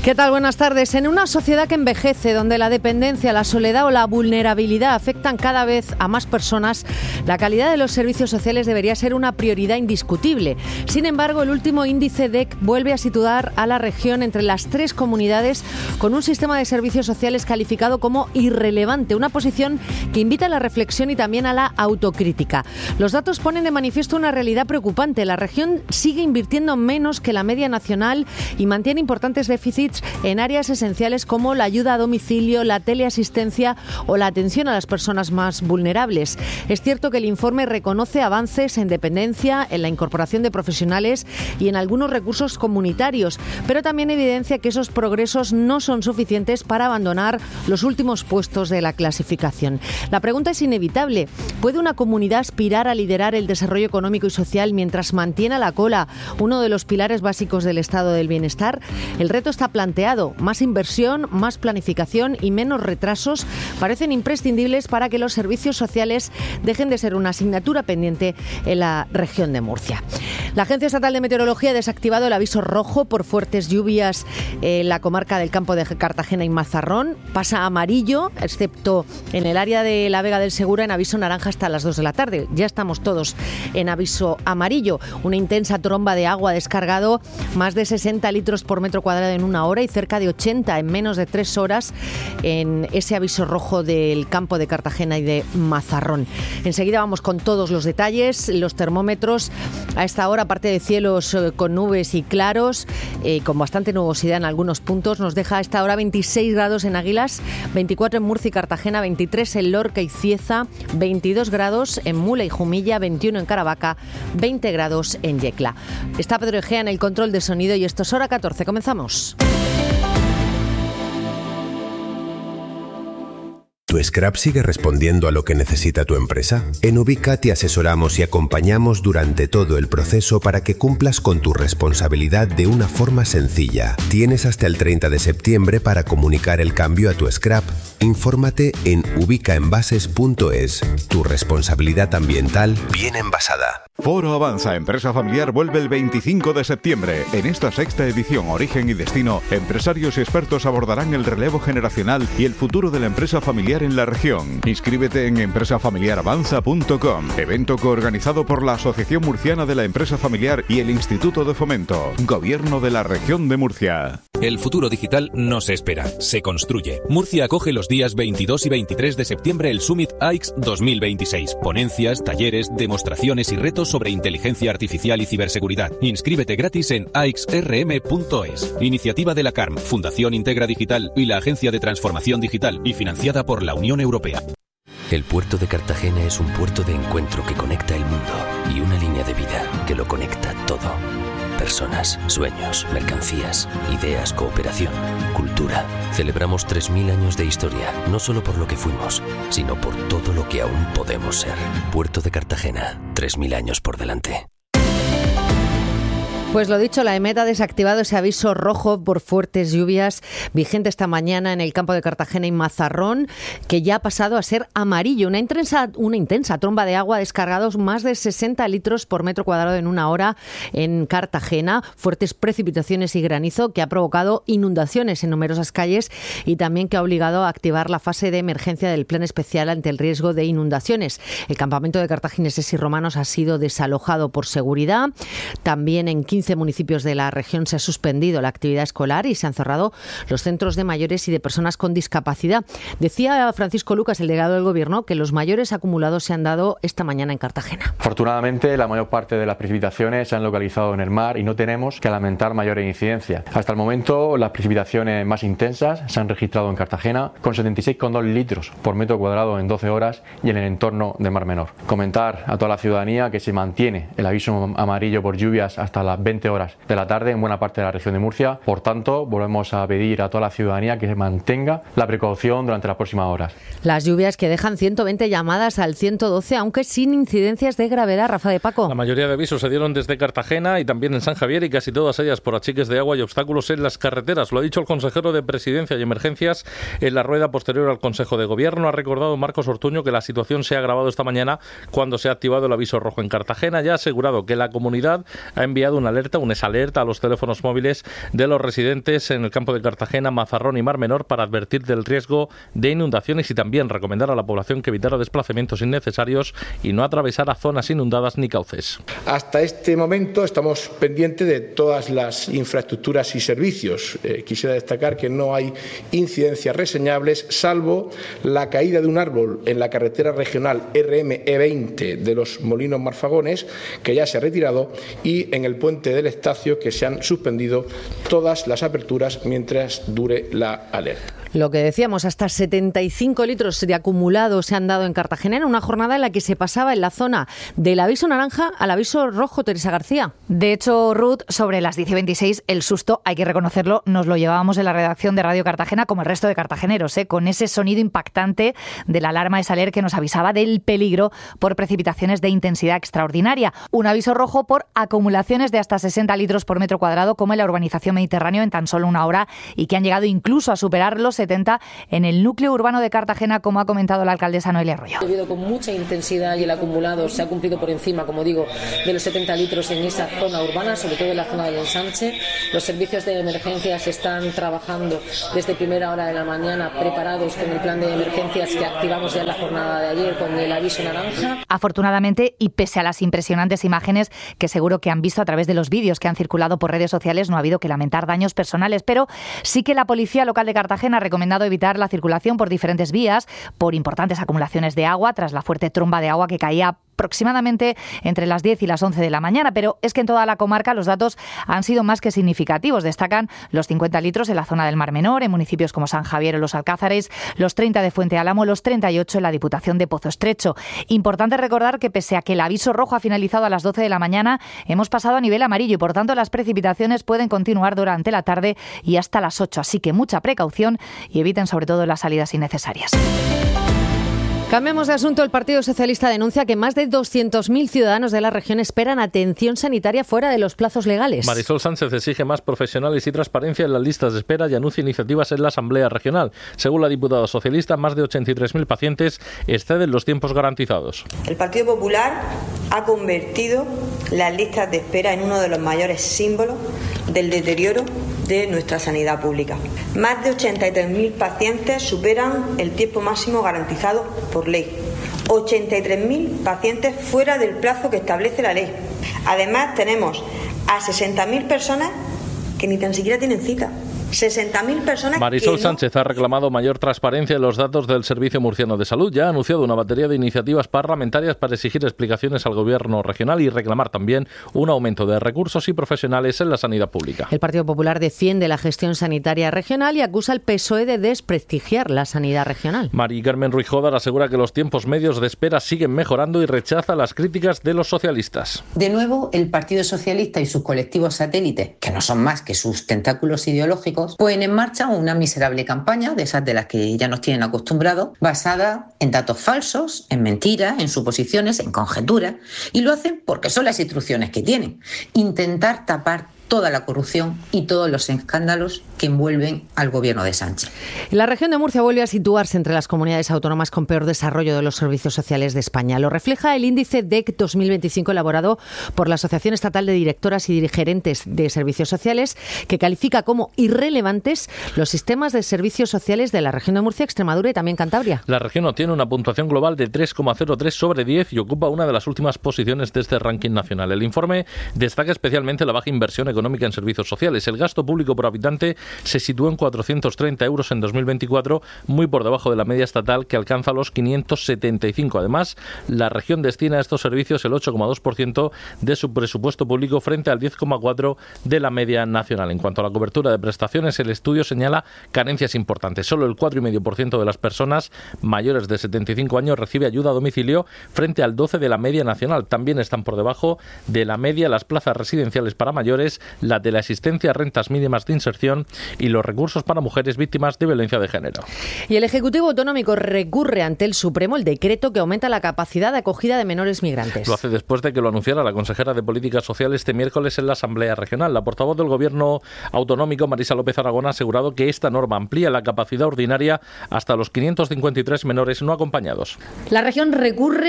¿Qué tal? Buenas tardes. En una sociedad que envejece, donde la dependencia, la soledad o la vulnerabilidad afectan cada vez a más personas, la calidad de los servicios sociales debería ser una prioridad indiscutible. Sin embargo, el último índice D E C vuelve a situar a la región entre las tres comunidades con un sistema de servicios sociales calificado como irrelevante, una posición que invita a la reflexión y también a la autocrítica. Los datos ponen de manifiesto una realidad preocupante. La región sigue invirtiendo menos que la media nacional y mantiene importantes déficits en áreas esenciales como la ayuda a domicilio, la teleasistencia o la atención a las personas más vulnerables. Es cierto que el informe reconoce avances en dependencia, en la incorporación de profesionales y en algunos recursos comunitarios, pero también evidencia que esos progresos no son suficientes para abandonar los últimos puestos de la clasificación. La pregunta es inevitable. ¿Puede una comunidad aspirar a liderar el desarrollo económico y social mientras mantiene a la cola uno de los pilares básicos del estado del bienestar? El reto está planteado. Más inversión, más planificación y menos retrasos parecen imprescindibles para que los servicios sociales dejen de ser una asignatura pendiente en la región de Murcia. La Agencia Estatal de Meteorología ha desactivado el aviso rojo por fuertes lluvias en la comarca del Campo de Cartagena y Mazarrón. Pasa a amarillo, excepto en el área de la Vega del Segura, en aviso naranja hasta las dos de la tarde. Ya estamos todos en aviso amarillo. Una intensa tromba de agua ha descargado más de sesenta litros por metro cuadrado en una hora y cerca de ochenta en menos de tres horas en ese aviso rojo del Campo de Cartagena y de Mazarrón. Enseguida vamos con todos los detalles. Los termómetros a esta hora, aparte de cielos eh, con nubes y claros, eh, con bastante nubosidad en algunos puntos, nos deja a esta hora veintiséis grados en Águilas, veinticuatro en Murcia y Cartagena, veintitrés en Lorca y Cieza, veintidós grados en Mula y Jumilla, veintiuno en Caravaca, veinte grados en Yecla. Está Pedro Egea en el control de sonido y esto es Hora catorce. Comenzamos. ¿Tu scrap sigue respondiendo a lo que necesita tu empresa? En Ubica te asesoramos y acompañamos durante todo el proceso para que cumplas con tu responsabilidad de una forma sencilla. Tienes hasta el treinta de septiembre para comunicar el cambio a tu scrap. Infórmate en ubicaenvases punto es. Tu responsabilidad ambiental bien envasada. Foro Avanza Empresa Familiar vuelve el veinticinco de septiembre. En esta sexta edición Origen y Destino, empresarios y expertos abordarán el relevo generacional y el futuro de la empresa familiar en la región. Inscríbete en empresa familiar avanza punto com. Evento coorganizado por la Asociación Murciana de la Empresa Familiar y el Instituto de Fomento. Gobierno de la Región de Murcia. El futuro digital no se espera, se construye. Murcia acoge los días veintidós y veintitrés de septiembre el Summit A I X dos mil veintiséis. Ponencias, talleres, demostraciones y retos sobre inteligencia artificial y ciberseguridad. Inscríbete gratis en a x r m punto es. Iniciativa de la C A R M, Fundación Integra Digital y la Agencia de Transformación Digital y financiada por la Unión Europea. El puerto de Cartagena es un puerto de encuentro que conecta el mundo y una línea de vida que lo conecta todo. Personas, sueños, mercancías, ideas, cooperación, cultura. Celebramos tres mil años de historia, no solo por lo que fuimos, sino por todo lo que aún podemos ser. Puerto de Cartagena, tres mil años por delante. Pues lo dicho, la EMET ha desactivado ese aviso rojo por fuertes lluvias vigente esta mañana en el Campo de Cartagena y Mazarrón, que ya ha pasado a ser amarillo. Una intensa, una intensa tromba de agua ha descargado más de sesenta litros por metro cuadrado en una hora en Cartagena. Fuertes precipitaciones y granizo que ha provocado inundaciones en numerosas calles y también que ha obligado a activar la fase de emergencia del Plan Especial ante el riesgo de inundaciones. El campamento de cartagineses y romanos ha sido desalojado por seguridad. También en quince municipios de la región se ha suspendido la actividad escolar y se han cerrado los centros de mayores y de personas con discapacidad. Decía Francisco Lucas, el delegado del Gobierno, que los mayores acumulados se han dado esta mañana en Cartagena. Afortunadamente, la mayor parte de las precipitaciones se han localizado en el mar y no tenemos que lamentar mayores incidencias. Hasta el momento, las precipitaciones más intensas se han registrado en Cartagena con setenta y seis coma dos litros por metro cuadrado en doce horas y en el entorno de Mar Menor. Comentar a toda la ciudadanía que se mantiene el aviso amarillo por lluvias hasta las veinte horas de la tarde en buena parte de la región de Murcia. Por tanto, volvemos a pedir a toda la ciudadanía que se mantenga la precaución durante las próximas horas. Las lluvias que dejan ciento veinte llamadas al ciento doce, aunque sin incidencias de gravedad. Rafa de Paco. La mayoría de avisos se dieron desde Cartagena y también en San Javier y casi todas ellas por achiques de agua y obstáculos en las carreteras. Lo ha dicho el consejero de Presidencia y Emergencias en la rueda posterior al Consejo de Gobierno. Ha recordado Marcos Ortuño que la situación se ha agravado esta mañana cuando se ha activado el aviso rojo en Cartagena y ha asegurado que la comunidad ha enviado una alerta, un alerta a los teléfonos móviles de los residentes en el campo de Cartagena, Mazarrón y Mar Menor para advertir del riesgo de inundaciones y también recomendar a la población que evitara desplazamientos innecesarios y no atravesara zonas inundadas ni cauces. Hasta este momento estamos pendientes de todas las infraestructuras y servicios. Eh, quisiera destacar que no hay incidencias reseñables, salvo la caída de un árbol en la carretera regional R M E veinte de los Molinos Marfagones, que ya se ha retirado, y en el puente del Estacio, que se han suspendido todas las aperturas mientras dure la alerta. Lo que decíamos, hasta setenta y cinco litros de acumulado se han dado en Cartagena en una jornada en la que se pasaba en la zona del aviso naranja al aviso rojo, Teresa García. De hecho, Ruth, sobre las diez y veintiséis, el susto, hay que reconocerlo, nos lo llevábamos en la redacción de Radio Cartagena, como el resto de cartageneros, ¿eh? Con ese sonido impactante de la alarma de Saler que nos avisaba del peligro por precipitaciones de intensidad extraordinaria. Un aviso rojo por acumulaciones de hasta sesenta litros por metro cuadrado, como en la urbanización Mediterráneo en tan solo una hora, y que han llegado incluso a superar los setenta en el núcleo urbano de Cartagena, como ha comentado la alcaldesa Noelia Arroyo. Ha llovido con mucha intensidad y el acumulado se ha cumplido por encima, como digo, de los setenta litros en esa zona urbana, sobre todo en la zona del ensanche. Los servicios de emergencias están trabajando desde primera hora de la mañana, preparados con el plan de emergencias que activamos ya en la jornada de ayer con el aviso naranja. Afortunadamente, y pese a las impresionantes imágenes que seguro que han visto a través de los vídeos que han circulado por redes sociales, no ha habido que lamentar daños personales, pero sí que la Policía Local de Cartagena ha recomendado evitar la circulación por diferentes vías por importantes acumulaciones de agua tras la fuerte tromba de agua que caía aproximadamente entre las diez y las once de la mañana, pero es que en toda la comarca los datos han sido más que significativos. Destacan los cincuenta litros en la zona del Mar Menor, en municipios como San Javier o Los Alcázares, los treinta de Fuente Álamo, los treinta y ocho en la Diputación de Pozo Estrecho. Importante recordar que pese a que el aviso rojo ha finalizado a las doce de la mañana, hemos pasado a nivel amarillo y por tanto las precipitaciones pueden continuar durante la tarde y hasta las ocho, así que mucha precaución y eviten sobre todo las salidas innecesarias. Cambiamos de asunto. El Partido Socialista denuncia que más de doscientos mil ciudadanos de la región esperan atención sanitaria fuera de los plazos legales. Marisol Sánchez exige más profesionales y transparencia en las listas de espera y anuncia iniciativas en la Asamblea Regional. Según la diputada socialista, más de ochenta y tres mil pacientes exceden los tiempos garantizados. El Partido Popular ha convertido las listas de espera en uno de los mayores símbolos del deterioro de nuestra sanidad pública. Más de ochenta y tres mil pacientes superan el tiempo máximo garantizado por ley. ochenta y tres mil pacientes fuera del plazo que establece la ley. Además, tenemos a sesenta mil personas que ni tan siquiera tienen cita. sesenta mil personas. Marisol que Sánchez no... ha reclamado mayor transparencia en los datos del Servicio Murciano de Salud. Ya ha anunciado una batería de iniciativas parlamentarias para exigir explicaciones al Gobierno regional y reclamar también un aumento de recursos y profesionales en la sanidad pública. El Partido Popular defiende la gestión sanitaria regional y acusa al P S O E de desprestigiar la sanidad regional. Mari Carmen Ruiz Jodar asegura que los tiempos medios de espera siguen mejorando y rechaza las críticas de los socialistas. De nuevo, el Partido Socialista y sus colectivos satélites, que no son más que sus tentáculos ideológicos, ponen en marcha una miserable campaña, de esas de las que ya nos tienen acostumbrados, basada en datos falsos, en mentiras, en suposiciones, en conjeturas, y lo hacen porque son las instrucciones que tienen. Intentar tapar toda la corrupción y todos los escándalos que envuelven al gobierno de Sánchez. La región de Murcia vuelve a situarse entre las comunidades autónomas con peor desarrollo de los servicios sociales de España. Lo refleja el índice D E C dos mil veinticinco elaborado por la Asociación Estatal de Directoras y Gerentes de Servicios Sociales, que califica como irrelevantes los sistemas de servicios sociales de la región de Murcia, Extremadura y también Cantabria. La región obtiene una puntuación global de tres coma cero tres sobre diez y ocupa una de las últimas posiciones de este ranking nacional. El informe destaca especialmente la baja inversión económica en servicios sociales. El gasto público por habitante se sitúa en cuatrocientos treinta euros en dos mil veinticuatro, muy por debajo de la media estatal que alcanza los quinientos setenta y cinco. Además, la región destina a estos servicios el ocho coma dos por ciento de su presupuesto público frente al diez coma cuatro por ciento de la media nacional. En cuanto a la cobertura de prestaciones, el estudio señala carencias importantes. Solo el cuatro coma cinco por ciento de las personas mayores de setenta y cinco años recibe ayuda a domicilio frente al doce por ciento de la media nacional. También están por debajo de la media las plazas residenciales para mayores, la de la asistencia a rentas mínimas de inserción y los recursos para mujeres víctimas de violencia de género. Y el Ejecutivo Autonómico recurre ante el Supremo el decreto que aumenta la capacidad de acogida de menores migrantes. Lo hace después de que lo anunciara la consejera de Políticas Sociales este miércoles en la Asamblea Regional. La portavoz del Gobierno Autonómico, Marisa López Aragón, ha asegurado que esta norma amplía la capacidad ordinaria hasta los quinientos cincuenta y tres menores no acompañados. La región recurre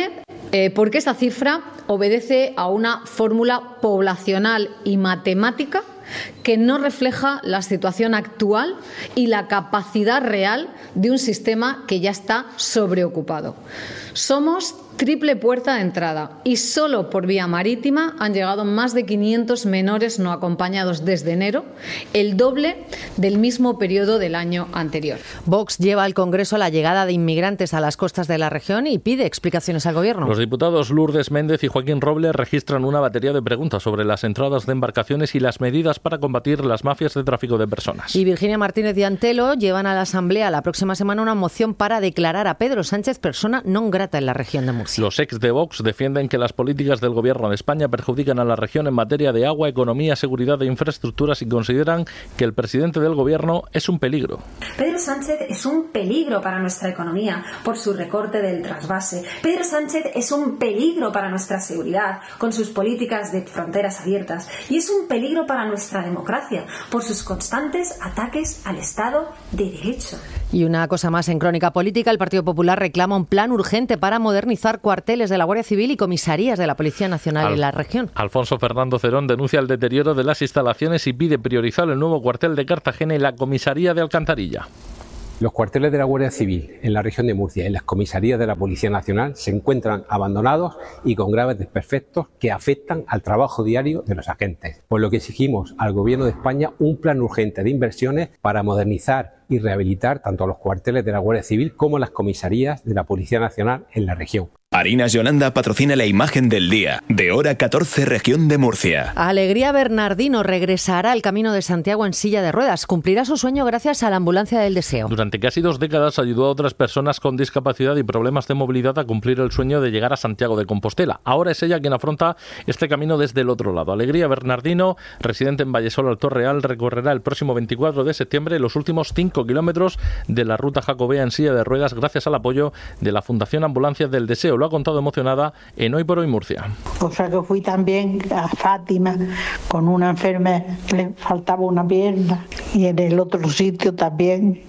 Eh, porque esta cifra obedece a una fórmula poblacional y matemática que no refleja la situación actual y la capacidad real de un sistema que ya está sobreocupado. Somos triple puerta de entrada y solo por vía marítima han llegado más de quinientos menores no acompañados desde enero, el doble del mismo periodo del año anterior. Vox lleva al Congreso la llegada de inmigrantes a las costas de la región y pide explicaciones al Gobierno. Los diputados Lourdes Méndez y Joaquín Robles registran una batería de preguntas sobre las entradas de embarcaciones y las medidas para combatir las mafias de tráfico de personas. Y Virginia Martínez y Antelo llevan a la Asamblea la próxima semana una moción para declarar a Pedro Sánchez persona non grata en la región de Murcia. Los ex de Vox defienden que las políticas del Gobierno de España perjudican a la región en materia de agua, economía, seguridad e infraestructuras y consideran que el presidente del Gobierno es un peligro. Pedro Sánchez es un peligro para nuestra economía por su recorte del trasvase. Pedro Sánchez es un peligro para nuestra seguridad con sus políticas de fronteras abiertas y es un peligro para nuestra democracia por sus constantes ataques al Estado de Derecho. Y una cosa más en crónica política, el Partido Popular reclama un plan urgente para modernizar cuarteles de la Guardia Civil y comisarías de la Policía Nacional Al- en la región. Alfonso Fernando Cerón denuncia el deterioro de las instalaciones y pide priorizar el nuevo cuartel de Cartagena y la comisaría de Alcantarilla. Los cuarteles de la Guardia Civil en la región de Murcia y las comisarías de la Policía Nacional se encuentran abandonados y con graves desperfectos que afectan al trabajo diario de los agentes, por lo que exigimos al Gobierno de España un plan urgente de inversiones para modernizar y rehabilitar tanto los cuarteles de la Guardia Civil como las comisarías de la Policía Nacional en la región. Harinas Yolanda patrocina la imagen del día, de hora catorce, región de Murcia. Alegría Bernardino regresará al Camino de Santiago en silla de ruedas. Cumplirá su sueño gracias a la ambulancia del deseo. Durante casi dos décadas ayudó a otras personas con discapacidad y problemas de movilidad a cumplir el sueño de llegar a Santiago de Compostela. Ahora es ella quien afronta este camino desde el otro lado. Alegría Bernardino, residente en Vallesol, Alto Real, recorrerá el próximo veinticuatro de septiembre los últimos cinco kilómetros de la ruta jacobea en silla de ruedas gracias al apoyo de la Fundación Ambulancia del Deseo. Lo ha contado emocionada en Hoy por Hoy Murcia. O sea que fui también a Fátima con una enferma que le faltaba una pierna y en el otro sitio también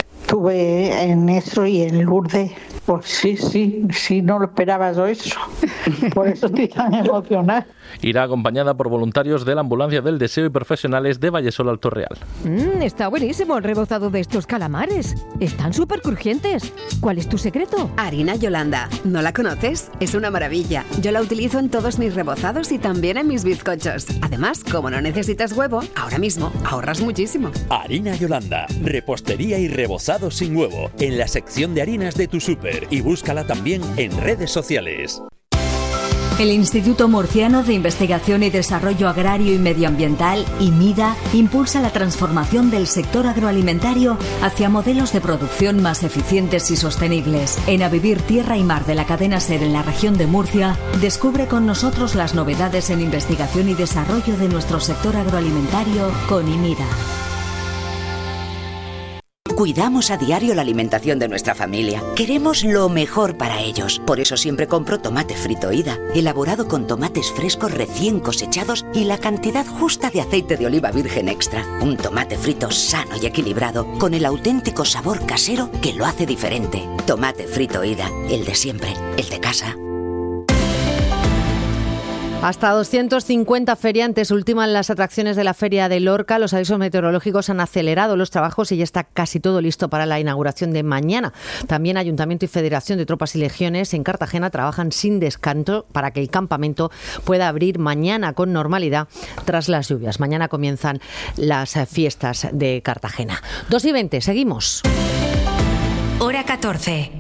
estuve en eso y en Lourdes. Pues sí, sí, sí, no lo esperaba yo eso. Por eso estoy tan emocionada. Irá acompañada por voluntarios de la Ambulancia del Deseo y profesionales de Vallesol Alto Real. Mm, está buenísimo el rebozado de estos calamares. Están súper crujientes. ¿Cuál es tu secreto? Harina Yolanda. ¿No la conoces? Es una maravilla. Yo la utilizo en todos mis rebozados y también en mis bizcochos. Además, como no necesitas huevo, ahora mismo ahorras muchísimo. Harina Yolanda. Repostería y rebozado sin huevo. En la sección de harinas de tu súper. Y búscala también en redes sociales. El Instituto Murciano de Investigación y Desarrollo Agrario y Medioambiental, IMIDA, impulsa la transformación del sector agroalimentario hacia modelos de producción más eficientes y sostenibles. En A Vivir Tierra y Mar de la cadena SER en la región de Murcia, descubre con nosotros las novedades en investigación y desarrollo de nuestro sector agroalimentario con IMIDA. Cuidamos a diario la alimentación de nuestra familia. Queremos lo mejor para ellos. Por eso siempre compro tomate frito Ida, elaborado con tomates frescos recién cosechados y la cantidad justa de aceite de oliva virgen extra. Un tomate frito sano y equilibrado, con el auténtico sabor casero que lo hace diferente. Tomate frito Ida, el de siempre, el de casa. Hasta doscientos cincuenta feriantes ultiman las atracciones de la Feria de Lorca. Los avisos meteorológicos han acelerado los trabajos y ya está casi todo listo para la inauguración de mañana. También Ayuntamiento y Federación de Tropas y Legiones en Cartagena trabajan sin descanso para que el campamento pueda abrir mañana con normalidad tras las lluvias. Mañana comienzan las fiestas de Cartagena. dos y veinte, seguimos. Hora catorce.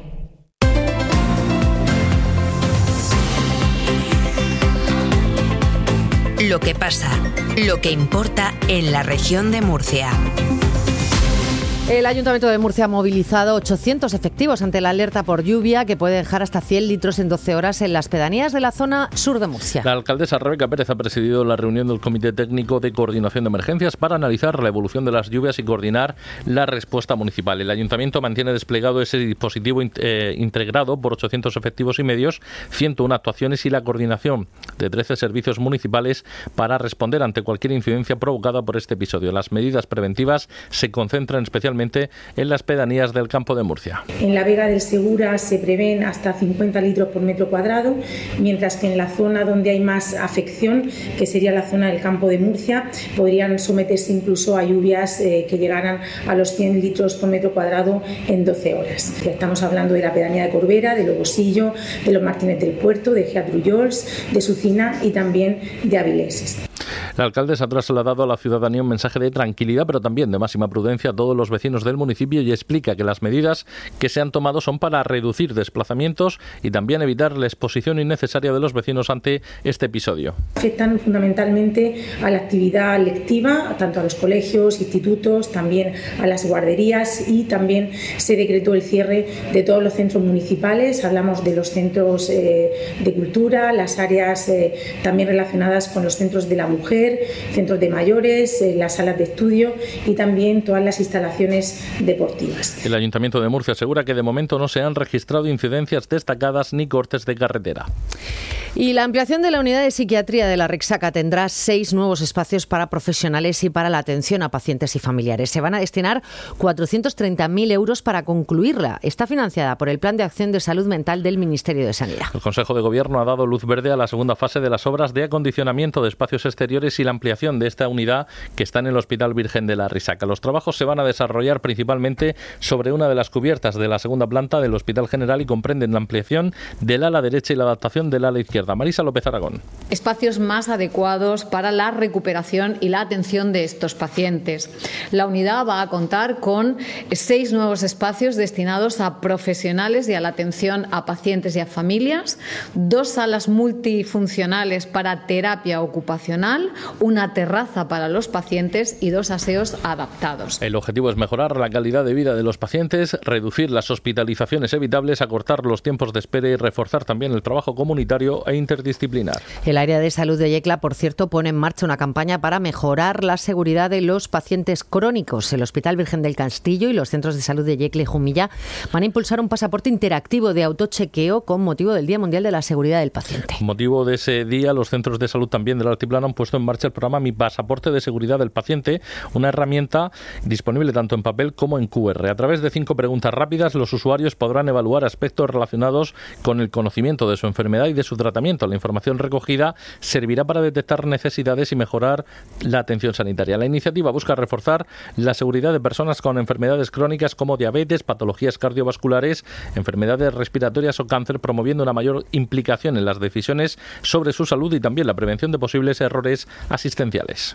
Lo que pasa, lo que importa en la región de Murcia. El Ayuntamiento de Murcia ha movilizado ochocientos efectivos ante la alerta por lluvia que puede dejar hasta cien litros en doce horas en las pedanías de la zona sur de Murcia. La alcaldesa Rebeca Pérez ha presidido la reunión del Comité Técnico de Coordinación de Emergencias para analizar la evolución de las lluvias y coordinar la respuesta municipal. El Ayuntamiento mantiene desplegado ese dispositivo eh, integrado por ochocientos efectivos y medios, ciento una actuaciones y la coordinación de trece servicios municipales para responder ante cualquier incidencia provocada por este episodio. Las medidas preventivas se concentran especialmente especialmente en las pedanías del Campo de Murcia. En la Vega del Segura se prevén hasta cincuenta litros por metro cuadrado, mientras que en la zona donde hay más afección, que sería la zona del Campo de Murcia, podrían someterse incluso a lluvias eh, que llegaran a los cien litros por metro cuadrado en doce horas. Estamos hablando de la pedanía de Corbera, de Lobosillo, de los Martínez del Puerto, de Geadrullols, de Sucina y también de Avileses. El alcalde se ha trasladado a la ciudadanía un mensaje de tranquilidad, pero también de máxima prudencia a todos los vecinos del municipio y explica que las medidas que se han tomado son para reducir desplazamientos y también evitar la exposición innecesaria de los vecinos ante este episodio. Afectan fundamentalmente a la actividad lectiva, tanto a los colegios, institutos, también a las guarderías, y también se decretó el cierre de todos los centros municipales. Hablamos de los centros eh, de cultura, las áreas eh, también relacionadas con los centros de la mujer, centros de mayores, eh, las salas de estudio y también todas las instalaciones deportivas. El Ayuntamiento de Murcia asegura que de momento no se han registrado incidencias destacadas ni cortes de carretera. Y la ampliación de la unidad de psiquiatría de la Rexaca tendrá seis nuevos espacios para profesionales y para la atención a pacientes y familiares. Se van a destinar cuatrocientos treinta mil euros para concluirla. Está financiada por el Plan de Acción de Salud Mental del Ministerio de Sanidad. El Consejo de Gobierno ha dado luz verde a la segunda fase de las obras de acondicionamiento de espacios exteriores y la ampliación de esta unidad que está en el Hospital Virgen de la Risaca. Los trabajos se van a desarrollar principalmente sobre una de las cubiertas de la segunda planta del Hospital General y comprenden la ampliación del ala derecha y la adaptación del ala izquierda. Marisa López Aragón. Espacios más adecuados para la recuperación y la atención de estos pacientes. La unidad va a contar con seis nuevos espacios destinados a profesionales y a la atención a pacientes y a familias, dos salas multifuncionales para terapia ocupacional, una terraza para los pacientes y dos aseos adaptados. El objetivo es mejorar la calidad de vida de los pacientes, reducir las hospitalizaciones evitables, acortar los tiempos de espera y reforzar también el trabajo comunitario e interdisciplinar. El área de salud de Yecla, por cierto, pone en marcha una campaña para mejorar la seguridad de los pacientes crónicos. El Hospital Virgen del Castillo y los centros de salud de Yecla y Jumilla van a impulsar un pasaporte interactivo de autochequeo con motivo del Día Mundial de la Seguridad del Paciente. Con motivo de ese día, los centros de salud también del Altiplano han puesto en marcha el programa Mi Pasaporte de Seguridad del Paciente, una herramienta disponible tanto en papel como en cu erre. A través de cinco preguntas rápidas, los usuarios podrán evaluar aspectos relacionados con el conocimiento de su enfermedad y de su tratamiento. La información recogida servirá para detectar necesidades y mejorar la atención sanitaria. La iniciativa busca reforzar la seguridad de personas con enfermedades crónicas como diabetes, patologías cardiovasculares, enfermedades respiratorias o cáncer, promoviendo una mayor implicación en las decisiones sobre su salud y también la prevención de posibles errores asistenciales.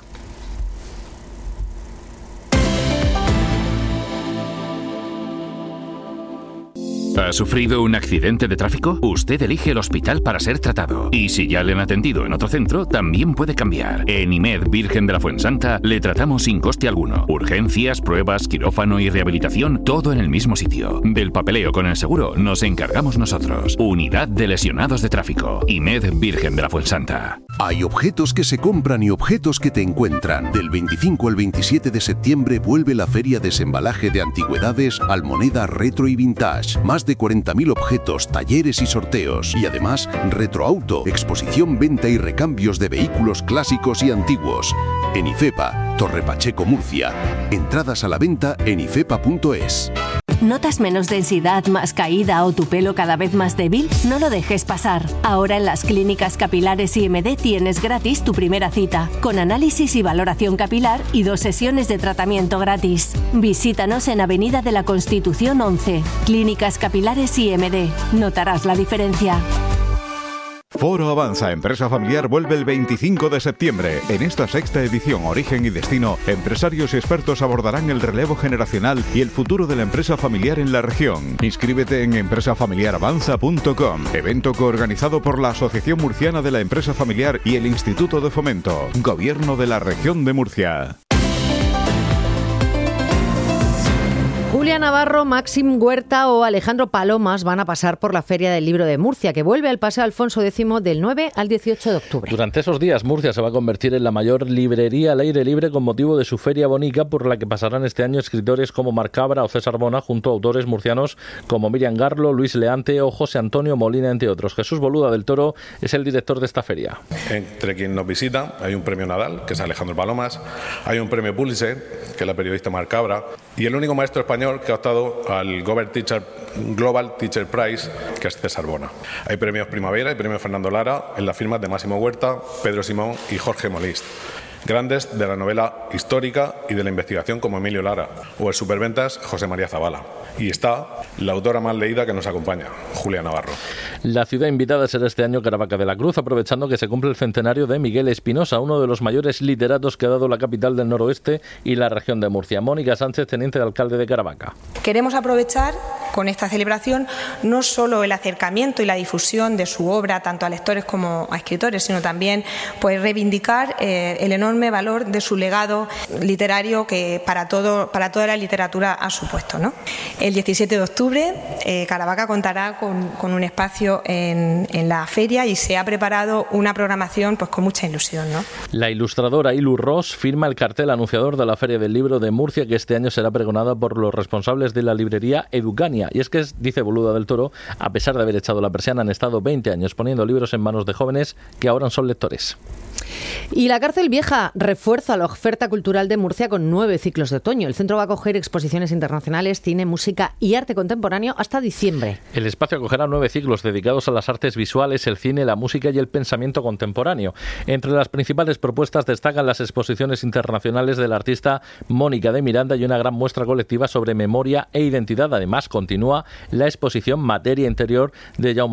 ¿Ha sufrido un accidente de tráfico? Usted elige el hospital para ser tratado. Y si ya le han atendido en otro centro, también puede cambiar. En IMED Virgen de la Fuensanta le tratamos sin coste alguno. Urgencias, pruebas, quirófano y rehabilitación, todo en el mismo sitio. Del papeleo con el seguro nos encargamos nosotros. Unidad de Lesionados de Tráfico. IMED Virgen de la Fuensanta. Hay objetos que se compran y objetos que te encuentran. Del veinticinco al veintisiete de septiembre vuelve la Feria Desembalaje de Antigüedades, Almoneda Retro y Vintage. Más de cuarenta mil objetos, talleres y sorteos. Y además, Retroauto, exposición, venta y recambios de vehículos clásicos y antiguos. En IFEPA, Torre Pacheco, Murcia. Entradas a la venta en ifepa punto es. ¿Notas menos densidad, más caída o tu pelo cada vez más débil? No lo dejes pasar. Ahora en las clínicas capilares I M D tienes gratis tu primera cita, con análisis y valoración capilar y dos sesiones de tratamiento gratis. Visítanos en Avenida de la Constitución once. Clínicas Capilares I M D. Notarás la diferencia. Foro Avanza Empresa Familiar vuelve el veinticinco de septiembre. En esta sexta edición Origen y Destino, empresarios y expertos abordarán el relevo generacional y el futuro de la empresa familiar en la región. Inscríbete en empresa familiar avanza punto com, evento coorganizado por la Asociación Murciana de la Empresa Familiar y el Instituto de Fomento, Gobierno de la Región de Murcia. Julia Navarro, Máxim Huerta o Alejandro Palomas van a pasar por la Feria del Libro de Murcia, que vuelve al Paseo Alfonso X del nueve al dieciocho de octubre. Durante esos días, Murcia se va a convertir en la mayor librería al aire libre con motivo de su Feria Bonica, por la que pasarán este año escritores como Marc Cabra o César Bona, junto a autores murcianos como Miriam Garlo, Luis Leante o José Antonio Molina, entre otros. Jesús Boluda del Toro es el director de esta feria. Entre quien nos visita hay un premio Nadal, que es Alejandro Palomas, hay un premio Pulitzer, que es la periodista Marc Cabra, y el único maestro español que ha optado al Global Teacher, Global Teacher Prize, que es César Bona. Hay premios Primavera y premios Fernando Lara en las firmas de Máximo Huerta, Pedro Simón y Jorge Molist. Grandes de la novela histórica y de la investigación como Emilio Lara o el superventas José María Zavala. Y está la autora más leída que nos acompaña, Julia Navarro. La ciudad invitada será este año Caravaca de la Cruz, aprovechando que se cumple el centenario de Miguel Espinosa, uno de los mayores literatos que ha dado la capital del noroeste y la región de Murcia. Mónica Sánchez, teniente de alcalde de Caravaca. Queremos aprovechar con esta celebración no solo el acercamiento y la difusión de su obra tanto a lectores como a escritores, sino también pues reivindicar eh, el enorme valor de su legado literario que para todo para toda la literatura ha supuesto, ¿no? El diecisiete de octubre eh, Caravaca contará con, con un espacio en, en la feria y se ha preparado una programación pues con mucha ilusión, ¿no? La ilustradora Ilu Ross firma el cartel anunciador de la Feria del Libro de Murcia, que este año será pregonada por los responsables de la librería Educania. Y es que, dice Boluda del Toro, a pesar de haber echado la persiana, han estado veinte años poniendo libros en manos de jóvenes que ahora son lectores. Y la Cárcel Vieja refuerza la oferta cultural de Murcia con nueve ciclos de otoño. El centro va a acoger exposiciones internacionales, cine, música y arte contemporáneo hasta diciembre. El espacio acogerá nueve ciclos dedicados a las artes visuales, el cine, la música y el pensamiento contemporáneo. Entre las principales propuestas destacan las exposiciones internacionales del artista Mónica de Miranda y una gran muestra colectiva sobre memoria e identidad. Además, continúa la exposición Materia Interior de Jaume